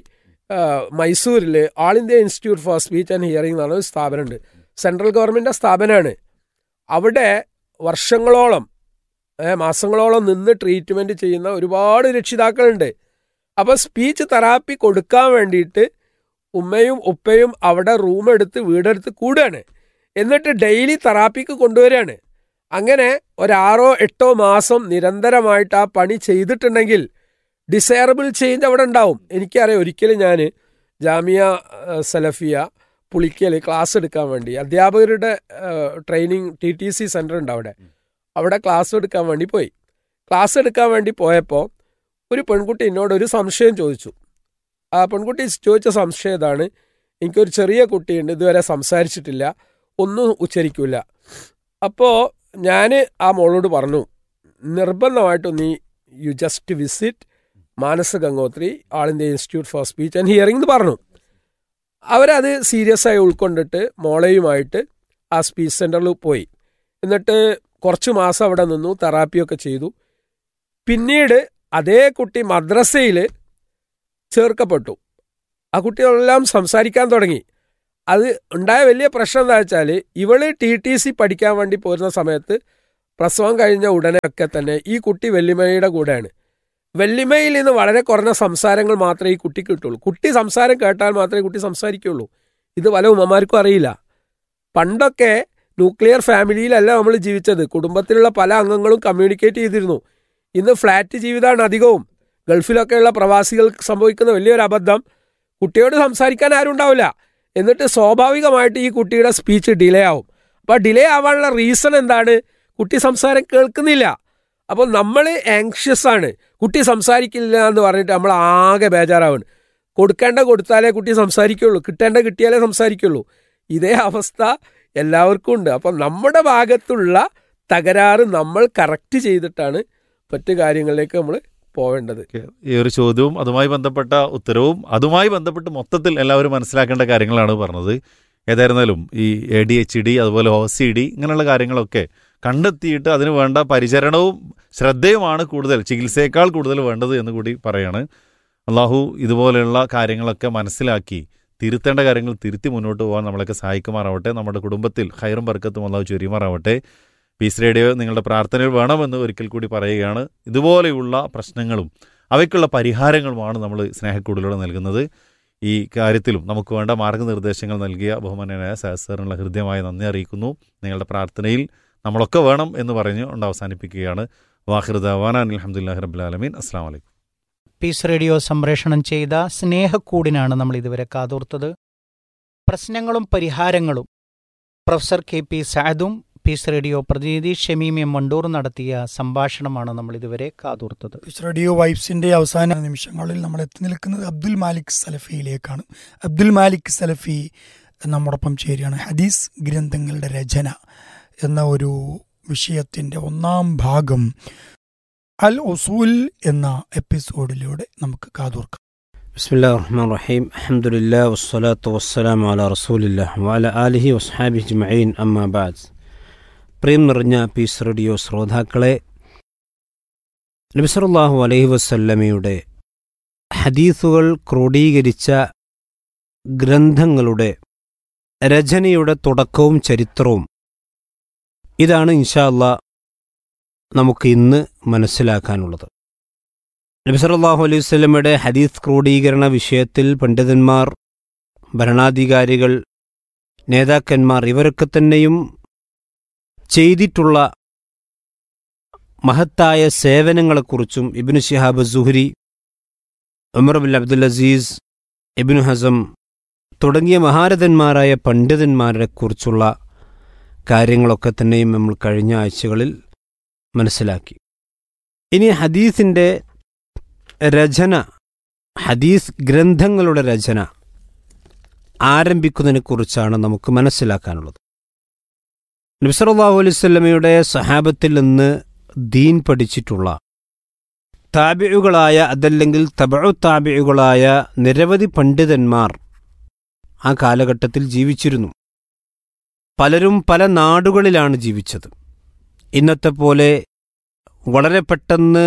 മൈസൂരിൽ ആൾ India institute four speech and hearing എന്ന് പറഞ്ഞ ഒരു സ്ഥാപനമുണ്ട്. സെൻട്രൽ ഗവൺമെൻറ് സ്ഥാപനമാണ്. അവിടെ വർഷങ്ങളോളം മാസങ്ങളോളം നിന്ന് ട്രീറ്റ്മെൻറ്റ് ചെയ്യുന്ന ഒരുപാട് രക്ഷിതാക്കളുണ്ട്. അപ്പോൾ സ്പീച്ച് തെറാപ്പി കൊടുക്കാൻ വേണ്ടിയിട്ട് ഉമ്മയും ഉപ്പയും അവിടെ റൂമെടുത്ത് വീടെടുത്ത് കൂടുകയാണ്. എന്നിട്ട് ഡെയിലി തെറാപ്പിക്ക് കൊണ്ടുവരികയാണ്. അങ്ങനെ ഒരാറോ എട്ടോ മാസം നിരന്തരമായിട്ട് ആ പണി ചെയ്തിട്ടുണ്ടെങ്കിൽ ഡിസയറബിൾ ചേഞ്ച് അവിടെ ഉണ്ടാവും. എനിക്കറിയാം, ഒരിക്കലും ഞാൻ ജാമിയ സലഫിയ പുളിക്കൽ ക്ലാസ് എടുക്കാൻ വേണ്ടി, അധ്യാപകരുടെ training T T C centre ഉണ്ട് അവിടെ, അവിടെ ക്ലാസ് എടുക്കാൻ വേണ്ടി പോയി. ക്ലാസ് എടുക്കാൻ വേണ്ടി പോയപ്പോൾ ഒരു പെൺകുട്ടി എന്നോട് ഒരു സംശയം ചോദിച്ചു. ആ പെൺകുട്ടി ചോദിച്ച സംശയം ഇതാണ്: എനിക്കൊരു ചെറിയ കുട്ടിയുണ്ട്, ഇതുവരെ സംസാരിച്ചിട്ടില്ല, ഒന്നും ഉച്ചരിക്കില്ല. അപ്പോൾ ഞാൻ ആ മോളോട് പറഞ്ഞു, നിർബന്ധമായിട്ടും നീ you just visit Manas Gangotri, all India institute four speech and hearing എന്ന് പറഞ്ഞു. അവരത് സീരിയസ് ആയി ഉൾക്കൊണ്ടിട്ട് മോളെയുമായിട്ട് ആ സ്പീച്ച് സെൻ്ററിൽ പോയി. എന്നിട്ട് കുറച്ച് മാസം അവിടെ നിന്നു, തെറാപ്പിയൊക്കെ ചെയ്തു. പിന്നീട് അതേ കുട്ടി മദ്രസയിൽ ചേർക്കപ്പെട്ടു. ആ കുട്ടികളെല്ലാം സംസാരിക്കാൻ തുടങ്ങി. അത് ഉണ്ടായ വലിയ പ്രശ്നം എന്താ വെച്ചാൽ, ഇവള് ടി ടി സി പഠിക്കാൻ വേണ്ടി പോരുന്ന സമയത്ത് പ്രസവം കഴിഞ്ഞ ഉടനെ ഒക്കെ തന്നെ ഈ കുട്ടി വെല്ലിമയുടെ കൂടെയാണ്. വെല്ലിമയിൽ നിന്ന് വളരെ കുറഞ്ഞ സംസാരങ്ങൾ മാത്രമേ ഈ കുട്ടി കിട്ടുള്ളൂ. കുട്ടി സംസാരം കേട്ടാൽ മാത്രമേ കുട്ടി സംസാരിക്കുള്ളൂ. ഇത് പല ഉമ്മമാർക്കും അറിയില്ല. പണ്ടൊക്കെ ന്യൂക്ലിയർ ഫാമിലിയിലല്ല നമ്മൾ ജീവിച്ചത്. കുടുംബത്തിലുള്ള പല അംഗങ്ങളും കമ്മ്യൂണിക്കേറ്റ് ചെയ്തിരുന്നു. ഇന്ന് ഫ്ലാറ്റ് ജീവിതമാണ് അധികവും. ഗൾഫിലൊക്കെയുള്ള പ്രവാസികൾക്ക് സംഭവിക്കുന്ന വലിയൊരു അബദ്ധം, കുട്ടിയോട് സംസാരിക്കാൻ ആരും ഉണ്ടാവില്ല. എന്നിട്ട് സ്വാഭാവികമായിട്ട് ഈ കുട്ടിയുടെ സ്പീച്ച് ഡിലേ ആവും. അപ്പോൾ ഡിലേ ആവാനുള്ള റീസൺ എന്താണ്? കുട്ടി സംസാരം കേൾക്കുന്നില്ല. അപ്പോൾ നമ്മൾ ആങ്ഷ്യസ് ആണ്, കുട്ടി സംസാരിക്കില്ല എന്ന് പറഞ്ഞിട്ട് നമ്മൾ ആകെ ബേജാറാവുന്നു. കൊടുക്കേണ്ട കൊടുത്താലേ കുട്ടി സംസാരിക്കുള്ളൂ, കിട്ടേണ്ട കിട്ടിയാലേ സംസാരിക്കുള്ളൂ. ഇതേ അവസ്ഥ എല്ലാവർക്കും ഉണ്ട്. അപ്പം നമ്മുടെ ഭാഗത്തുള്ള തകരാറ് നമ്മൾ കറക്റ്റ് ചെയ്തിട്ടാണ് മറ്റു കാര്യങ്ങളിലേക്ക് നമ്മൾ പോവേണ്ടത്. ഈ ഒരു ചോദ്യവും അതുമായി ബന്ധപ്പെട്ട ഉത്തരവും അതുമായി ബന്ധപ്പെട്ട് മൊത്തത്തിൽ എല്ലാവരും മനസ്സിലാക്കേണ്ട കാര്യങ്ങളാണ് പറഞ്ഞത്. ഏതായിരുന്നാലും ഈ എ ഡി എച്ച് ഡി അതുപോലെ ഒ സി ഡി ഇങ്ങനെയുള്ള കാര്യങ്ങളൊക്കെ കണ്ടെത്തിയിട്ട് അതിന് വേണ്ട പരിചരണവും ശ്രദ്ധയുമാണ് കൂടുതൽ, ചികിത്സയേക്കാൾ കൂടുതൽ വേണ്ടത് എന്ന് കൂടി പറയാണ്. അള്ളാഹു ഇതുപോലെയുള്ള കാര്യങ്ങളൊക്കെ മനസ്സിലാക്കി തിരുത്തേണ്ട കാര്യങ്ങൾ തിരുത്തി മുന്നോട്ട് പോകാൻ നമ്മളൊക്കെ സഹായിക്കുമാറാവട്ടെ. നമ്മുടെ കുടുംബത്തിൽ ഖൈറും ബർക്കത്തും അള്ളാഹു ചൊരിയുമാറാവട്ടെ. പീസ് റേഡിയോ നിങ്ങളുടെ പ്രാർത്ഥനയിൽ വേണമെന്ന് ഒരിക്കൽ കൂടി പറയുകയാണ്. ഇതുപോലെയുള്ള പ്രശ്നങ്ങളും അവയ്ക്കുള്ള പരിഹാരങ്ങളുമാണ് നമ്മൾ സ്നേഹക്കൂടിലൂടെ നൽകുന്നത്. ഈ കാര്യത്തിലും നമുക്ക് വേണ്ട മാർഗ്ഗനിർദ്ദേശങ്ങൾ നൽകിയ ബഹുമാന്യനായ സാറിനുള്ള ഹൃദ്യമായ നന്ദി അറിയിക്കുന്നു. നിങ്ങളുടെ പ്രാർത്ഥനയിൽ നമ്മളൊക്കെ വേണം എന്ന് പറഞ്ഞ് കൊണ്ട് അവസാനിപ്പിക്കുകയാണ്. വാഹിർ ദഅ്വാന അൽഹംദുലില്ലാഹി റബ്ബിൽ ആലമീൻ. അസ്സലാമു അലൈക്കും. പീസ് റേഡിയോ സംപ്രേഷണം ചെയ്ത സ്നേഹക്കൂടിനാണ് നമ്മൾ ഇതുവരെ കാതോർത്തത്. പ്രശ്നങ്ങളും പരിഹാരങ്ങളും professor K P സഅദും piece radio പ്രതിനിധി ഷമീം എം വണ്ടൂർ നടത്തിയ സംഭാഷണമാണ് നമ്മൾ ഇതുവരെ കാതോർത്തത്. പീസ് റേഡിയോ വൈബ്സിന്റെ അവസാന നിമിഷങ്ങളിൽ നമ്മൾ എത്തി നിൽക്കുന്നത് അബ്ദുൽ മാലിക് സലഫിയിലേക്കാണ്. അബ്ദുൽ മാലിക് സലഫി നമ്മോടൊപ്പം ചേരുകയാണ്. ഹദീസ് ഗ്രന്ഥങ്ങളുടെ രചന എന്ന ഒരു വിഷയത്തിന്റെ ഒന്നാം ഭാഗം അൽ ഉസൂൽ എന്ന എപ്പിസോഡിലൂടെ നമുക്ക് കാതോർക്കാം. ബിസ്മില്ലാഹിർ റഹ്മാനിർ റഹീം. അൽഹംദുലില്ലാഹി വസ്സലാത്തു വസ്സലാമു അലാ റസൂലില്ലാഹി വഅലാ ആലിഹി വസ്ഹാബിഹി അജ്മഈൻ. അമ്മാ ബഅദ്. പ്രിയം നിറഞ്ഞ പീസ് റേഡിയോ ശ്രോതാക്കളെ, നബി സല്ലല്ലാഹു അലൈഹി വസല്ലമയുടെ ഹദീസുകൾ ക്രോഡീകരിച്ച ഗ്രന്ഥങ്ങളുടെ രചനയുടെ തുടക്കവും ചരിത്രവും ഇതാണ് ഇൻഷാ അല്ലാഹ് നമുക്ക് ഇന്ന് മനസ്സിലാക്കാനുള്ളത്. നബി സല്ലല്ലാഹു അലൈഹി വസല്ലമയുടെ ഹദീസ് ക്രോഡീകരണ വിഷയത്തിൽ പണ്ഡിതന്മാർ, ഭരണാധികാരികൾ, നേതാക്കന്മാർ ഇവരൊക്കെ തന്നെയും ചെയ്തിട്ടുള്ള മഹത്തായ സേവനങ്ങളെക്കുറിച്ചും Ibnu Shihab Zuhri, Umar bin Abdul Azeez, Ibnu Hazm തുടങ്ങിയ മഹാരഥന്മാരായ പണ്ഡിതന്മാരെക്കുറിച്ചുള്ള കാര്യങ്ങളൊക്കെ തന്നെയും നമ്മൾ കഴിഞ്ഞ ആഴ്ചകളിൽ മനസ്സിലാക്കി. ഇനി ഹദീസിൻ്റെ രചന, ഹദീസ് ഗ്രന്ഥങ്ങളുടെ രചന ആരംഭിക്കുന്നതിനെക്കുറിച്ചാണ് നമുക്ക് മനസ്സിലാക്കാനുള്ളത്. നബി സല്ലല്ലാഹു അലൈഹി വസല്ലമയുടെ സഹാബത്തിൽ നിന്ന് ദീൻ പഠിച്ചിട്ടുള്ള താബിഉകളായ അതല്ലെങ്കിൽ തബഉ താബിഉകളായ നിരവധി പണ്ഡിതന്മാർ ആ കാലഘട്ടത്തിൽ ജീവിച്ചിരുന്നു. പലരും പല നാടുകളിലാണ് ജീവിച്ചത്. ഇന്നത്തെ പോലെ വളരെ പെട്ടെന്ന്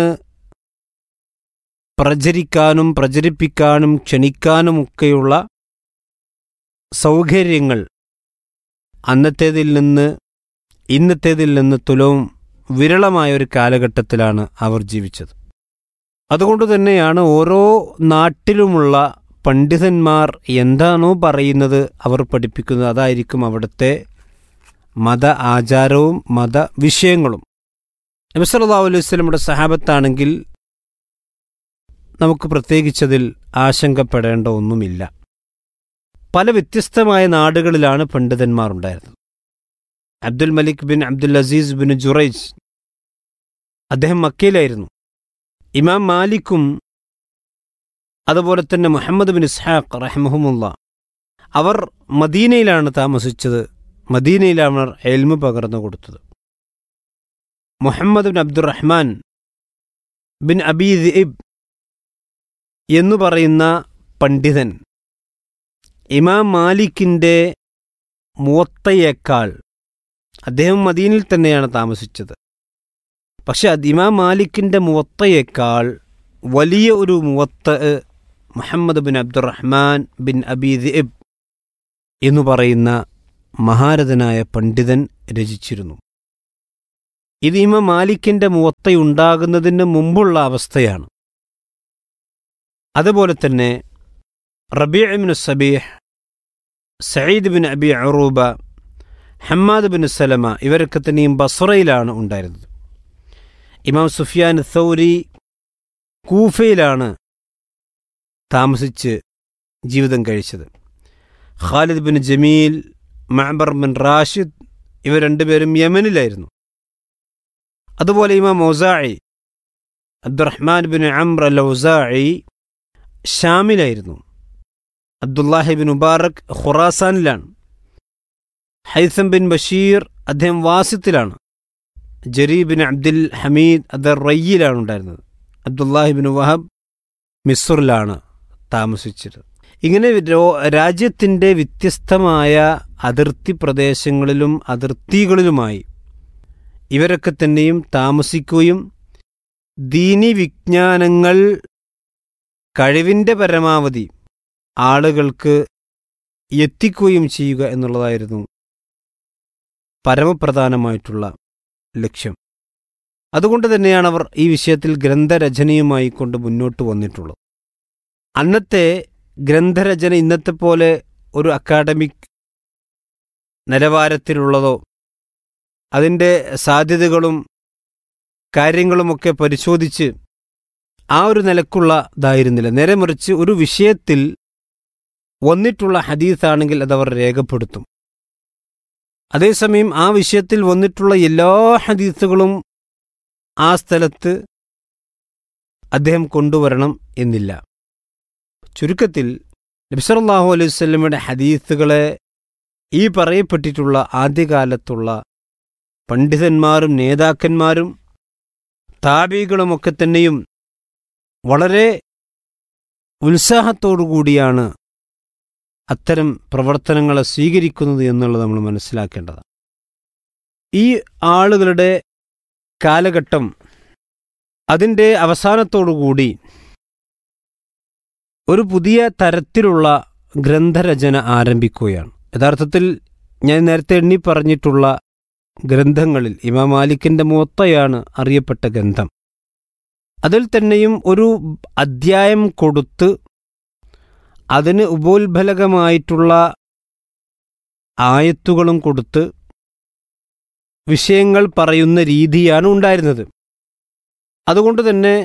പ്രചരിക്കാനും പ്രചരിപ്പിക്കാനും ക്ഷണിക്കാനുമൊക്കെയുള്ള സൗകര്യങ്ങൾ അന്നത്തേതിൽ നിന്ന് ഇന്നത്തേതിൽ നിന്ന് തുലവും വിരളമായ ഒരു കാലഘട്ടത്തിലാണ് അവർ ജീവിച്ചത്. അതുകൊണ്ട് തന്നെയാണ് ഓരോ നാട്ടിലുമുള്ള പണ്ഡിതന്മാർ എന്താണോ പറയുന്നത് അവർ പഠിപ്പിക്കുന്നത് അതായിരിക്കും അവിടുത്തെ മത ആചാരവും മത വിഷയങ്ങളും. നബി സല്ലല്ലാഹു അലൈഹി വസല്ലമയുടെ സഹാബത്താണെങ്കിൽ നമുക്ക് പ്രത്യേകിച്ചതിൽ ആശങ്കപ്പെടേണ്ട ഒന്നുമില്ല. പല വ്യത്യസ്തമായ നാടുകളിലാണ് പണ്ഡിതന്മാർ ഉണ്ടായിരുന്നത്. അബ്ദുൽ മലിക് bin Abdul Aziz bin Juraij അദ്ദേഹം മക്കയിലായിരുന്നു. ഇമാം മാലിക്കും അതുപോലെ തന്നെ മുഹമ്മദ് ബിൻ ഇസ്ഹാഖ് റഹിമഹുമുള്ള അവർ മദീനയിലാണ് താമസിച്ചത്. മദീനയിലാണ് അവർ ഇൽമു പകർന്നു കൊടുത്തത്. മുഹമ്മദ് ബിൻ അബ്ദുറഹ്മാൻ ബിൻ അബീ ദിഇബ് എന്നു പറയുന്ന പണ്ഡിതൻ ഇമാം മാലിക്കിൻ്റെ മുവത്തയേക്കാൾ, അദ്ദേഹം മദീനയിൽ തന്നെയാണ് താമസിച്ചത്, പക്ഷെ അത് ഇമാം മാലിക്കിൻ്റെ മുവത്തയേക്കാൾ വലിയ ഒരു Muwatta Muhammad bin Abdulrahman bin Abi ദിഅബ് എന്നു പറയുന്ന മഹാരഥനായ പണ്ഡിതൻ രചിച്ചിരുന്നു. ഇത് ഇമാം മാലിക്കിൻ്റെ മുവത്തയുണ്ടാകുന്നതിന് മുമ്പുള്ള അവസ്ഥയാണ്. അതുപോലെ തന്നെ Rabi bin സബീഹ്, Saeed bin Abi Aruba, Hammad bin Salama ഇവരൊക്കെ തന്നെയും ബസ്രയിലാണ് ഉണ്ടായിരുന്നത്. ഇമാം സുഫിയാൻ സൗരി കൂഫയിലാണ് താമസിച്ച് ജീവിതം കഴിച്ചത്. Khalid bin Jameel, മഅബർ bin Rashid ഇവർ രണ്ടുപേരും യമനിലായിരുന്നു. അതുപോലെ ഇമാം ഔസാഇ, അബ്ദുറഹ്മാൻ ബിൻ അംർ അൽ ഔസാഇ ഷാമിലായിരുന്നു. Abdullahi bin Mubarak ഖുറാസാനിലാണ്. Haisam bin Basheer അദ്ദേഹം വാസിത്തിലാണ്. ജരീബ് ബിൻ അബ്ദുൽ ഹമീദ് അത് റയ്യിലാണ് ഉണ്ടായിരുന്നത്. അബ്ദുല്ലാഹി ബിൻ വഹബ് മിസ്റിലാണ് താമസിച്ചത്. ഇങ്ങനെ രാജ്യത്തിൻ്റെ വ്യത്യസ്തമായ അതിർത്തി പ്രദേശങ്ങളിലും അതിർത്തികളിലുമായി ഇവരൊക്കെ തന്നെയും താമസിക്കുകയും ദീനി വിജ്ഞാനങ്ങൾ കഴിവിൻ്റെ പരമാവധി ആളുകൾക്ക് എത്തിക്കുകയും ചെയ്യുക എന്നുള്ളതായിരുന്നു പരമപ്രധാനമായിട്ടുള്ള ലക്ഷ്യം. അതുകൊണ്ട് തന്നെയാണ് അവർ ഈ വിഷയത്തിൽ ഗ്രന്ഥരചനയുമായി കൊണ്ട് മുന്നോട്ട് വന്നിട്ടുള്ളത്. അന്നത്തെ ഗ്രന്ഥരചന ഇന്നത്തെ പോലെ ഒരു അക്കാഡമിക് നിലവാരത്തിലുള്ളതോ അതിൻ്റെ സാധ്യതകളും കാര്യങ്ങളുമൊക്കെ പരിശോധിച്ച് ആ ഒരു നിലക്കുള്ളതായിരുന്നില്ല. നേരെ മറിച്ച് ഒരു വിഷയത്തിൽ വന്നിട്ടുള്ള ഹദീസാണെങ്കിൽ അതവർ രേഖപ്പെടുത്തും. അതേസമയം ആ വിഷയത്തിൽ വന്നിട്ടുള്ള എല്ലാ ഹദീസുകളും ആ സ്ഥലത്ത് അദ്ദേഹം കൊണ്ടുവരണം എന്നില്ല. ചുരുക്കത്തിൽ നബി സല്ലല്ലാഹു അലൈഹി വസല്ലമയുടെ ഹദീസുകളെ ഈ പറയപ്പെട്ടിട്ടുള്ള ആദ്യകാലത്തുള്ള പണ്ഡിതന്മാരും നേതാക്കന്മാരും താബികളുമൊക്കെ തന്നെയും വളരെ ഉത്സാഹത്തോടുകൂടിയാണ് അത്തരം പ്രവർത്തനങ്ങളെ സ്വീകരിക്കുന്നത് എന്നുള്ളത് നമ്മൾ മനസ്സിലാക്കേണ്ടതാണ്. ഈ ആളുകളുടെ കാലഘട്ടം അതിൻ്റെ അവസാനത്തോടുകൂടി ഒരു പുതിയ തരത്തിലുള്ള ഗ്രന്ഥരചന ആരംഭിക്കുകയാണ്. യഥാർത്ഥത്തിൽ ഞാൻ നേരത്തെ എണ്ണി പറഞ്ഞിട്ടുള്ള ഗ്രന്ഥങ്ങളിൽ ഇമാം മാലിക്കിൻ്റെ മുവത്തയാണ് അറിയപ്പെട്ട ഗ്രന്ഥം. അതിൽ തന്നെയും ഒരു അധ്യായം കൊടുത്ത് അതിന് ഉപോത്ബലകമായിട്ടുള്ള ആയത്തുകളും കൊടുത്ത് വിഷയങ്ങൾ പറയുന്ന രീതിയാണ് ഉണ്ടായിരുന്നത്. അതുകൊണ്ട് തന്നെ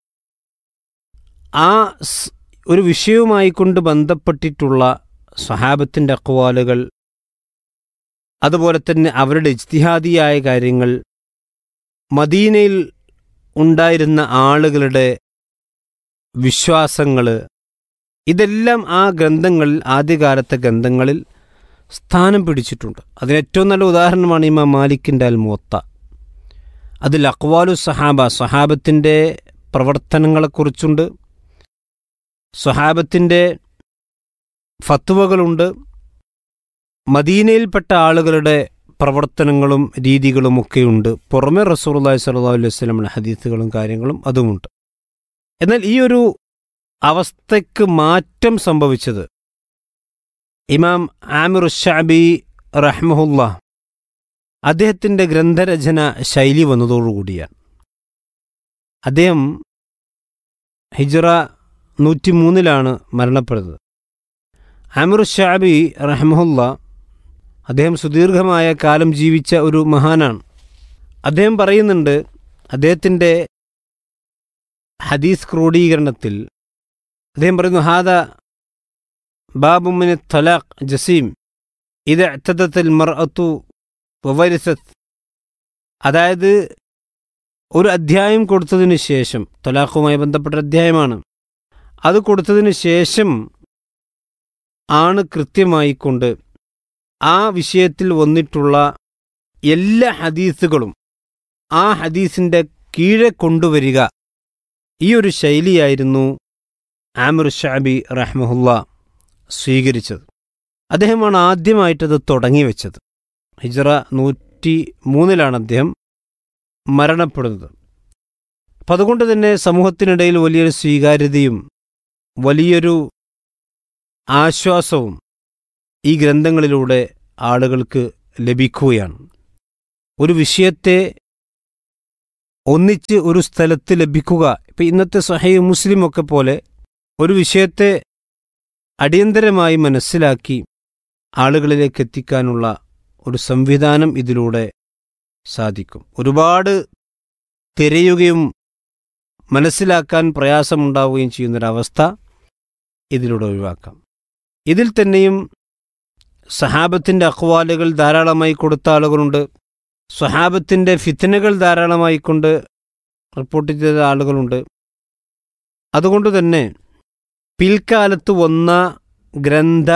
ആ ഒരു വിഷയവുമായി കൊണ്ട് ബന്ധപ്പെട്ടിട്ടുള്ള സ്വഹാബത്തിൻ്റെ അഖ്വാലുകൾ, അതുപോലെ തന്നെ അവരുടെ ഇജ്തിഹാദിയായ കാര്യങ്ങൾ, മദീനയിൽ ഉണ്ടായിരുന്ന ആളുകളുടെ വിശ്വാസങ്ങൾ, ഇതെല്ലാം ആ ഗ്രന്ഥങ്ങളിൽ ആദ്യകാലത്തെ ഗ്രന്ഥങ്ങളിൽ സ്ഥാനം പിടിച്ചിട്ടുണ്ട്. അതിനേറ്റവും നല്ല ഉദാഹരണമാണ് ഇമാം മാലിക്കിൻ്റെ അൽ മുവത്ത. അതിൽ അഖ്വാലു സഹാബ, സ്വഹാബത്തിൻ്റെ പ്രവർത്തനങ്ങളെക്കുറിച്ചുണ്ട്, സ്വഹാബത്തിൻ്റെ ഫത്വകളുണ്ട്, മദീനയിൽപ്പെട്ട ആളുകളുടെ പ്രവർത്തനങ്ങളും രീതികളുമൊക്കെയുണ്ട്. പുറമെ റസൂലുള്ളാഹി സ്വല്ലല്ലാഹു അലൈഹി വസല്ലമയുടെ ഹദീസുകളും കാര്യങ്ങളും അതുമുണ്ട്. എന്നാൽ ഈ ഒരു അവസ്ഥയ്ക്ക് മാറ്റം സംഭവിച്ചത് ഇമാം ആമിർ ശഅബി റഹ്മഹുല്ലാ അദ്ദേഹത്തിൻ്റെ ഗ്രന്ഥരചന ശൈലി വന്നതോടുകൂടിയാണ്. അദ്ദേഹം ഹിജ്റ നൂറ്റി മൂന്നിലാണ് മരണപ്പെടുന്നത്. ആമിർ ശഅബി റഹ്മഹുല്ലാ അദ്ദേഹം സുദീർഘമായ കാലം ജീവിച്ച ഒരു മഹാനാണ്. അദ്ദേഹം പറയുന്നുണ്ട്, അദ്ദേഹത്തിൻ്റെ ഹദീസ് ക്രോഡീകരണത്തിൽ അദ്ദേഹം പറയുന്നു, ഹാദ ബാബു മിന തലാഖ് ജസീം ഇത് അത്തദത്തിൽ മർഅത്തു വവരിസത്ത്. അതായത് ഒരു അധ്യായം കൊടുത്തതിന് ശേഷം, തലാഖുമായി ബന്ധപ്പെട്ട അധ്യായമാണ്, അത് കൊടുത്തതിന് ശേഷം ആണ് കൃത്യമായിക്കൊണ്ട് ആ വിഷയത്തിൽ വന്നിട്ടുള്ള എല്ലാ ഹദീസുകളും ആ ഹദീസിൻ്റെ കീഴെ കൊണ്ടുവരിക. ഈ ഒരു ശൈലിയായിരുന്നു ആമിർ ഷഅബി റഹ്മഹുല്ല സ്വീകരിച്ചത്. അദ്ദേഹമാണ് ആദ്യമായിട്ടത് തുടങ്ങി വെച്ചത്. ഹിജ്റ നൂറ്റി മൂന്നിലാണ് അദ്ദേഹം മരണപ്പെടുന്നത്. അപ്പം അതുകൊണ്ട് തന്നെ സമൂഹത്തിനിടയിൽ വലിയൊരു സ്വീകാര്യതയും വലിയൊരു ആശ്വാസവും ഈ ഗ്രന്ഥങ്ങളിലൂടെ ആളുകൾക്ക് ലഭിക്കുകയാണ്. ഒരു വിഷയത്തെ ഒന്നിച്ച് ഒരു സ്ഥലത്ത് ലഭിക്കുക, ഇപ്പം ഇന്നത്തെ സ്വഹീഹ് മുസ്ലിമൊക്കെ പോലെ ഒരു വിഷയത്തെ അടിയന്തരമായി മനസ്സിലാക്കി ആളുകളിലേക്ക് എത്തിക്കാനുള്ള ഒരു സംവിധാനം ഇതിലൂടെ സാധിക്കും. ഒരുപാട് തിരയുകയും മനസ്സിലാക്കാൻ പ്രയാസമുണ്ടാവുകയും ചെയ്യുന്നൊരവസ്ഥ ഇതിലൂടെ ഒഴിവാക്കാം. ഇതിൽ തന്നെയും സഹാബത്തിൻ്റെ അഖ്വാലുകൾ ധാരാളമായി കൊടുത്ത ആളുകളുണ്ട്. സ്വഹാബത്തിൻ്റെ ഫിത്നകൾ ധാരാളമായി കൊണ്ട് റിപ്പോർട്ട് ചെയ്ത ആളുകളുണ്ട്. അതുകൊണ്ട് തന്നെ പിൽക്കാലത്ത് വന്ന ഗ്രന്ഥ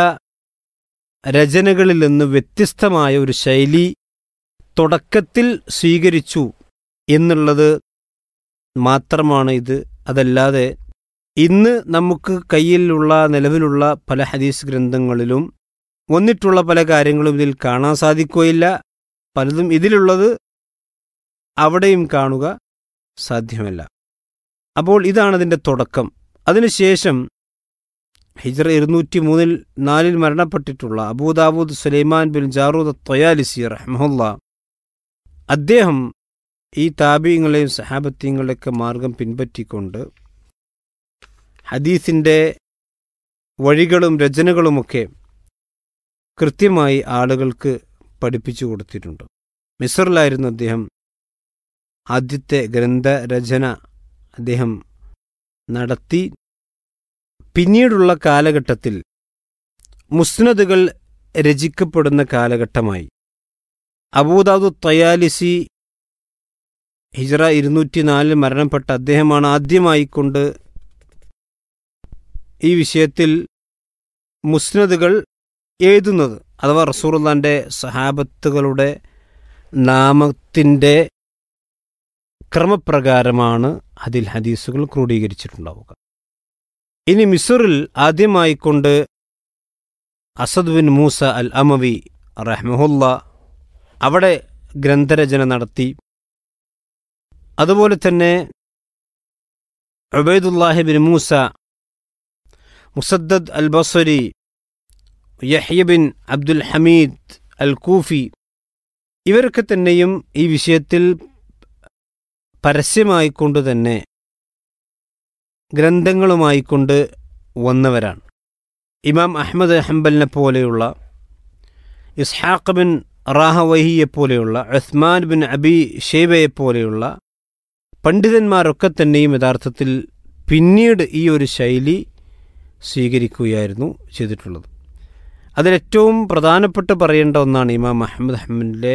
രചനകളിൽ നിന്ന് വ്യത്യസ്തമായ ഒരു ശൈലി തുടക്കത്തിൽ സ്വീകരിച്ചു എന്നുള്ളത് മാത്രമാണ് ഇത്. അതല്ലാതെ ഇന്ന് നമുക്ക് കയ്യിലുള്ള നിലവിലുള്ള പല ഹദീസ് ഗ്രന്ഥങ്ങളിലും വന്നിട്ടുള്ള പല കാര്യങ്ങളും ഇതിൽ കാണാൻ സാധിക്കുകയില്ല. പലതും ഇതിലുള്ളത് അവിടെയും കാണുക സാധ്യമല്ല. അപ്പോൾ ഇതാണ് അതിൻ്റെ തുടക്കം. അതിനുശേഷം ഹിജ്റ ഇരുന്നൂറ്റി മൂന്നിൽ നാലിൽ മരണപ്പെട്ടിട്ടുള്ള അബൂദാവൂദ് സുലൈമാൻ ബിൻ ജാറൂദ് ത്വയാലിസി റഹ്മഹുല്ല, അദ്ദേഹം ഈ താബീങ്ങളെയും സഹാബത്തീങ്ങളെയൊക്കെ മാർഗം പിൻപറ്റിക്കൊണ്ട് ഹദീസിൻ്റെ വഴികളും രചനകളുമൊക്കെ കൃത്യമായി ആളുകൾക്ക് പഠിപ്പിച്ചു കൊടുത്തിട്ടുണ്ട്. മിസ്റിലായിരുന്നു അദ്ദേഹം ആദ്യത്തെ ഗ്രന്ഥരചന അദ്ദേഹം നടത്തി. പിന്നീടുള്ള കാലഘട്ടത്തിൽ മുസ്നദുകൾ രചിക്കപ്പെടുന്ന കാലഘട്ടമായി. അബൂദാവൂദ് ത്വയാലിസി ഹിജ്റ ഇരുന്നൂറ്റി നാലിൽ മരണപ്പെട്ട അദ്ദേഹമാണ് ആദ്യമായിക്കൊണ്ട് ഈ വിഷയത്തിൽ മുസ്നദുകൾ എഴുതുന്നത്. അഥവാ റസൂലുള്ളാഹിന്റെ സഹാബത്തുകളുടെ നാമത്തിൻ്റെ ക്രമപ്രകാരമാണ് അതിൽ ഹദീസുകൾ ക്രോഡീകരിച്ചിട്ടുണ്ടാവുക. ഇനി മിസ്റിൽ ആദ്യമായിക്കൊണ്ട് അസദ് ബിൻ മൂസ അൽ അമവി റഹ്മഹുല്ല അവിടെ ഗ്രന്ഥരചന നടത്തി. അതുപോലെ തന്നെ ഉബൈദുല്ലാഹി ബിൻ മൂസ, മുസദ്ദദ് അൽ ബസ്രി, യഹ്യ ബിൻ അബ്ദുൽ ഹമീദ് അൽ കൂഫി, ഇവരൊക്കെ തന്നെയും ഈ വിഷയത്തിൽ പരസ്യമായിക്കൊണ്ട് തന്നെ ഗ്രന്ഥങ്ങളുമായിക്കൊണ്ട് വന്നവരാണ്. ഇമാം അഹ്മദ് ഹംബലിനെ പോലെയുള്ള, ഇസ്ഹാഖ് ബിൻ റാഹവഹിയെപ്പോലെയുള്ള, ഉസ്മാൻ ബിൻ അബി ഷൈബയെപ്പോലെയുള്ള പണ്ഡിതന്മാരൊക്കെ തന്നെയും യഥാർത്ഥത്തിൽ പിന്നീട് ഈ ഒരു ശൈലി സ്വീകരിക്കുകയായിരുന്നു ചെയ്തിട്ടുള്ളത്. അതിലേറ്റവും പ്രധാനപ്പെട്ട് പറയേണ്ട ഒന്നാണ് ഇമാം അഹ്മദ് ഹംബലിലെ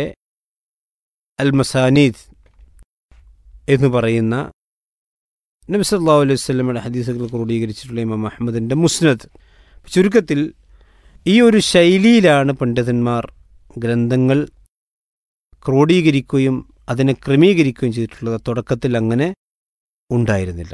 അൽ മസാനീദ് എന്ന് പറയുന്ന നബി സല്ലല്ലാഹു അലൈഹി വസല്ലമയുടെ ഹദീസുകൾ ക്രോഡീകരിച്ചിട്ടുള്ള ഇമാം അഹ്മദിൻ്റെ മുസ്നദ്. ചുരുക്കത്തിൽ ഈ ഒരു ശൈലിയിലാണ് പണ്ഡിതന്മാർ ഗ്രന്ഥങ്ങൾ ക്രോഡീകരിക്കുകയും അതിനെ ക്രമീകരിക്കുകയും ചെയ്തിട്ടുള്ളത്. തുടക്കത്തിൽ അങ്ങനെ ഉണ്ടായിരുന്നില്ല.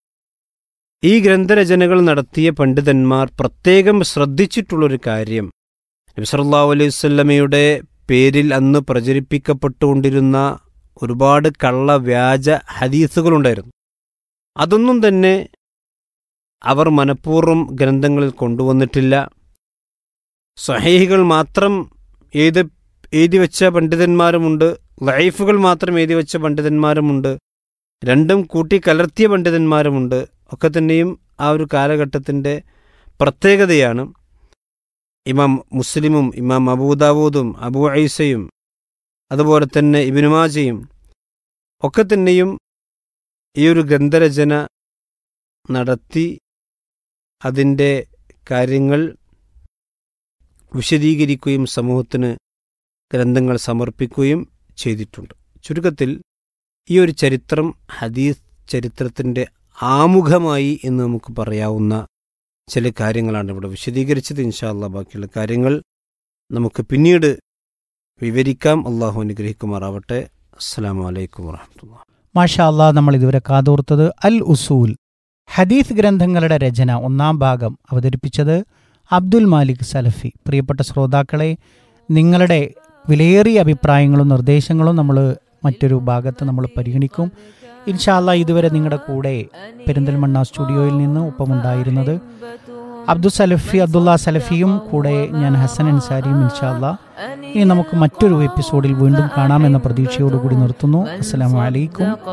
ഈ ഗ്രന്ഥരചനകൾ നടത്തിയ പണ്ഡിതന്മാർ പ്രത്യേകം ശ്രദ്ധിച്ചിട്ടുള്ളൊരു കാര്യം, നബി സല്ലല്ലാഹു അലൈഹി വസല്ലമയുടെ പേരിൽ അന്ന് പ്രചരിപ്പിക്കപ്പെട്ടുകൊണ്ടിരുന്ന ഒരുപാട് കള്ള വ്യാജ ഹദീസുകളുണ്ടായിരുന്നു. അതൊന്നും തന്നെ അവർ മനഃപൂർവ്വം ഗ്രന്ഥങ്ങളിൽ കൊണ്ടുവന്നിട്ടില്ല. സ്വഹീഹുകൾ മാത്രം എഴുതി എഴുതി വെച്ച പണ്ഡിതന്മാരുമുണ്ട്, ലൈഫുകൾ മാത്രം എഴുതി വെച്ച പണ്ഡിതന്മാരുമുണ്ട്, രണ്ടും കൂട്ടി കലർത്തിയ പണ്ഡിതന്മാരുമുണ്ട്. ഒക്കെ തന്നെയും ആ ഒരു കാലഘട്ടത്തിൻ്റെ പ്രത്യേകതയാണ്. ഇമാം മുസ്ലിമും ഇമാം അബൂദാവൂദും അബൂ ഐസയും അതുപോലെ തന്നെ ഇബ്നു മാജയും ഒക്കെ തന്നെയും ഈ ഒരു ഗ്രന്ഥരചന നടത്തി അതിൻ്റെ കാര്യങ്ങൾ വിശദീകരിക്കുകയും സമൂഹത്തിന് ഗ്രന്ഥങ്ങൾ സമർപ്പിക്കുകയും ചെയ്തിട്ടുണ്ട്. ചുരുക്കത്തിൽ ഈ ഒരു ചരിത്രം ഹദീസ് ചരിത്രത്തിൻ്റെ ആമുഖമായി എന്ന് നമുക്ക് പറയാവുന്ന ചില കാര്യങ്ങളാണ് ഇവിടെ വിശദീകരിച്ചത്. ഇൻഷാ അല്ലാഹ് ബാക്കിയുള്ള കാര്യങ്ങൾ നമുക്ക് പിന്നീട് വിവരിക്കാം. അള്ളാഹു അനുഗ്രഹിക്കുമാറാവട്ടെ. അസ്സലാമു അലൈക്കും വറഹ്മത്തുള്ളാഹി. മാഷാ അല്ലാ, നമ്മൾ ഇതുവരെ കാതോർത്തത് അൽ ഉസൂൽ, ഹദീസ് ഗ്രന്ഥങ്ങളുടെ രചന ഒന്നാം ഭാഗം അവതരിപ്പിച്ചത് അബ്ദുൽ മാലിക് സലഫി. പ്രിയപ്പെട്ട ശ്രോതാക്കളെ, നിങ്ങളുടെ വിലയേറിയ അഭിപ്രായങ്ങളും നിർദ്ദേശങ്ങളും നമ്മൾ മറ്റൊരു ഭാഗത്ത് നമ്മൾ പരിഗണിക്കും. ഇൻഷാ അല്ലാ, ഇതുവരെ നിങ്ങളുടെ കൂടെ പെരിന്തൽമണ്ണ സ്റ്റുഡിയോയിൽ നിന്ന് ഒപ്പമുണ്ടായിരുന്നത് അബ്ദുൽ സലഫി അബ്ദുള്ള സലഫിയും കൂടെ ഞാൻ ഹസൻ അൻസാരിയും. ഇൻഷാ അല്ലാ, ഇനി നമുക്ക് മറ്റൊരു എപ്പിസോഡിൽ വീണ്ടും കാണാമെന്ന പ്രതീക്ഷയോടുകൂടി നിർത്തുന്നു. അസ്സലാമു അലൈക്കും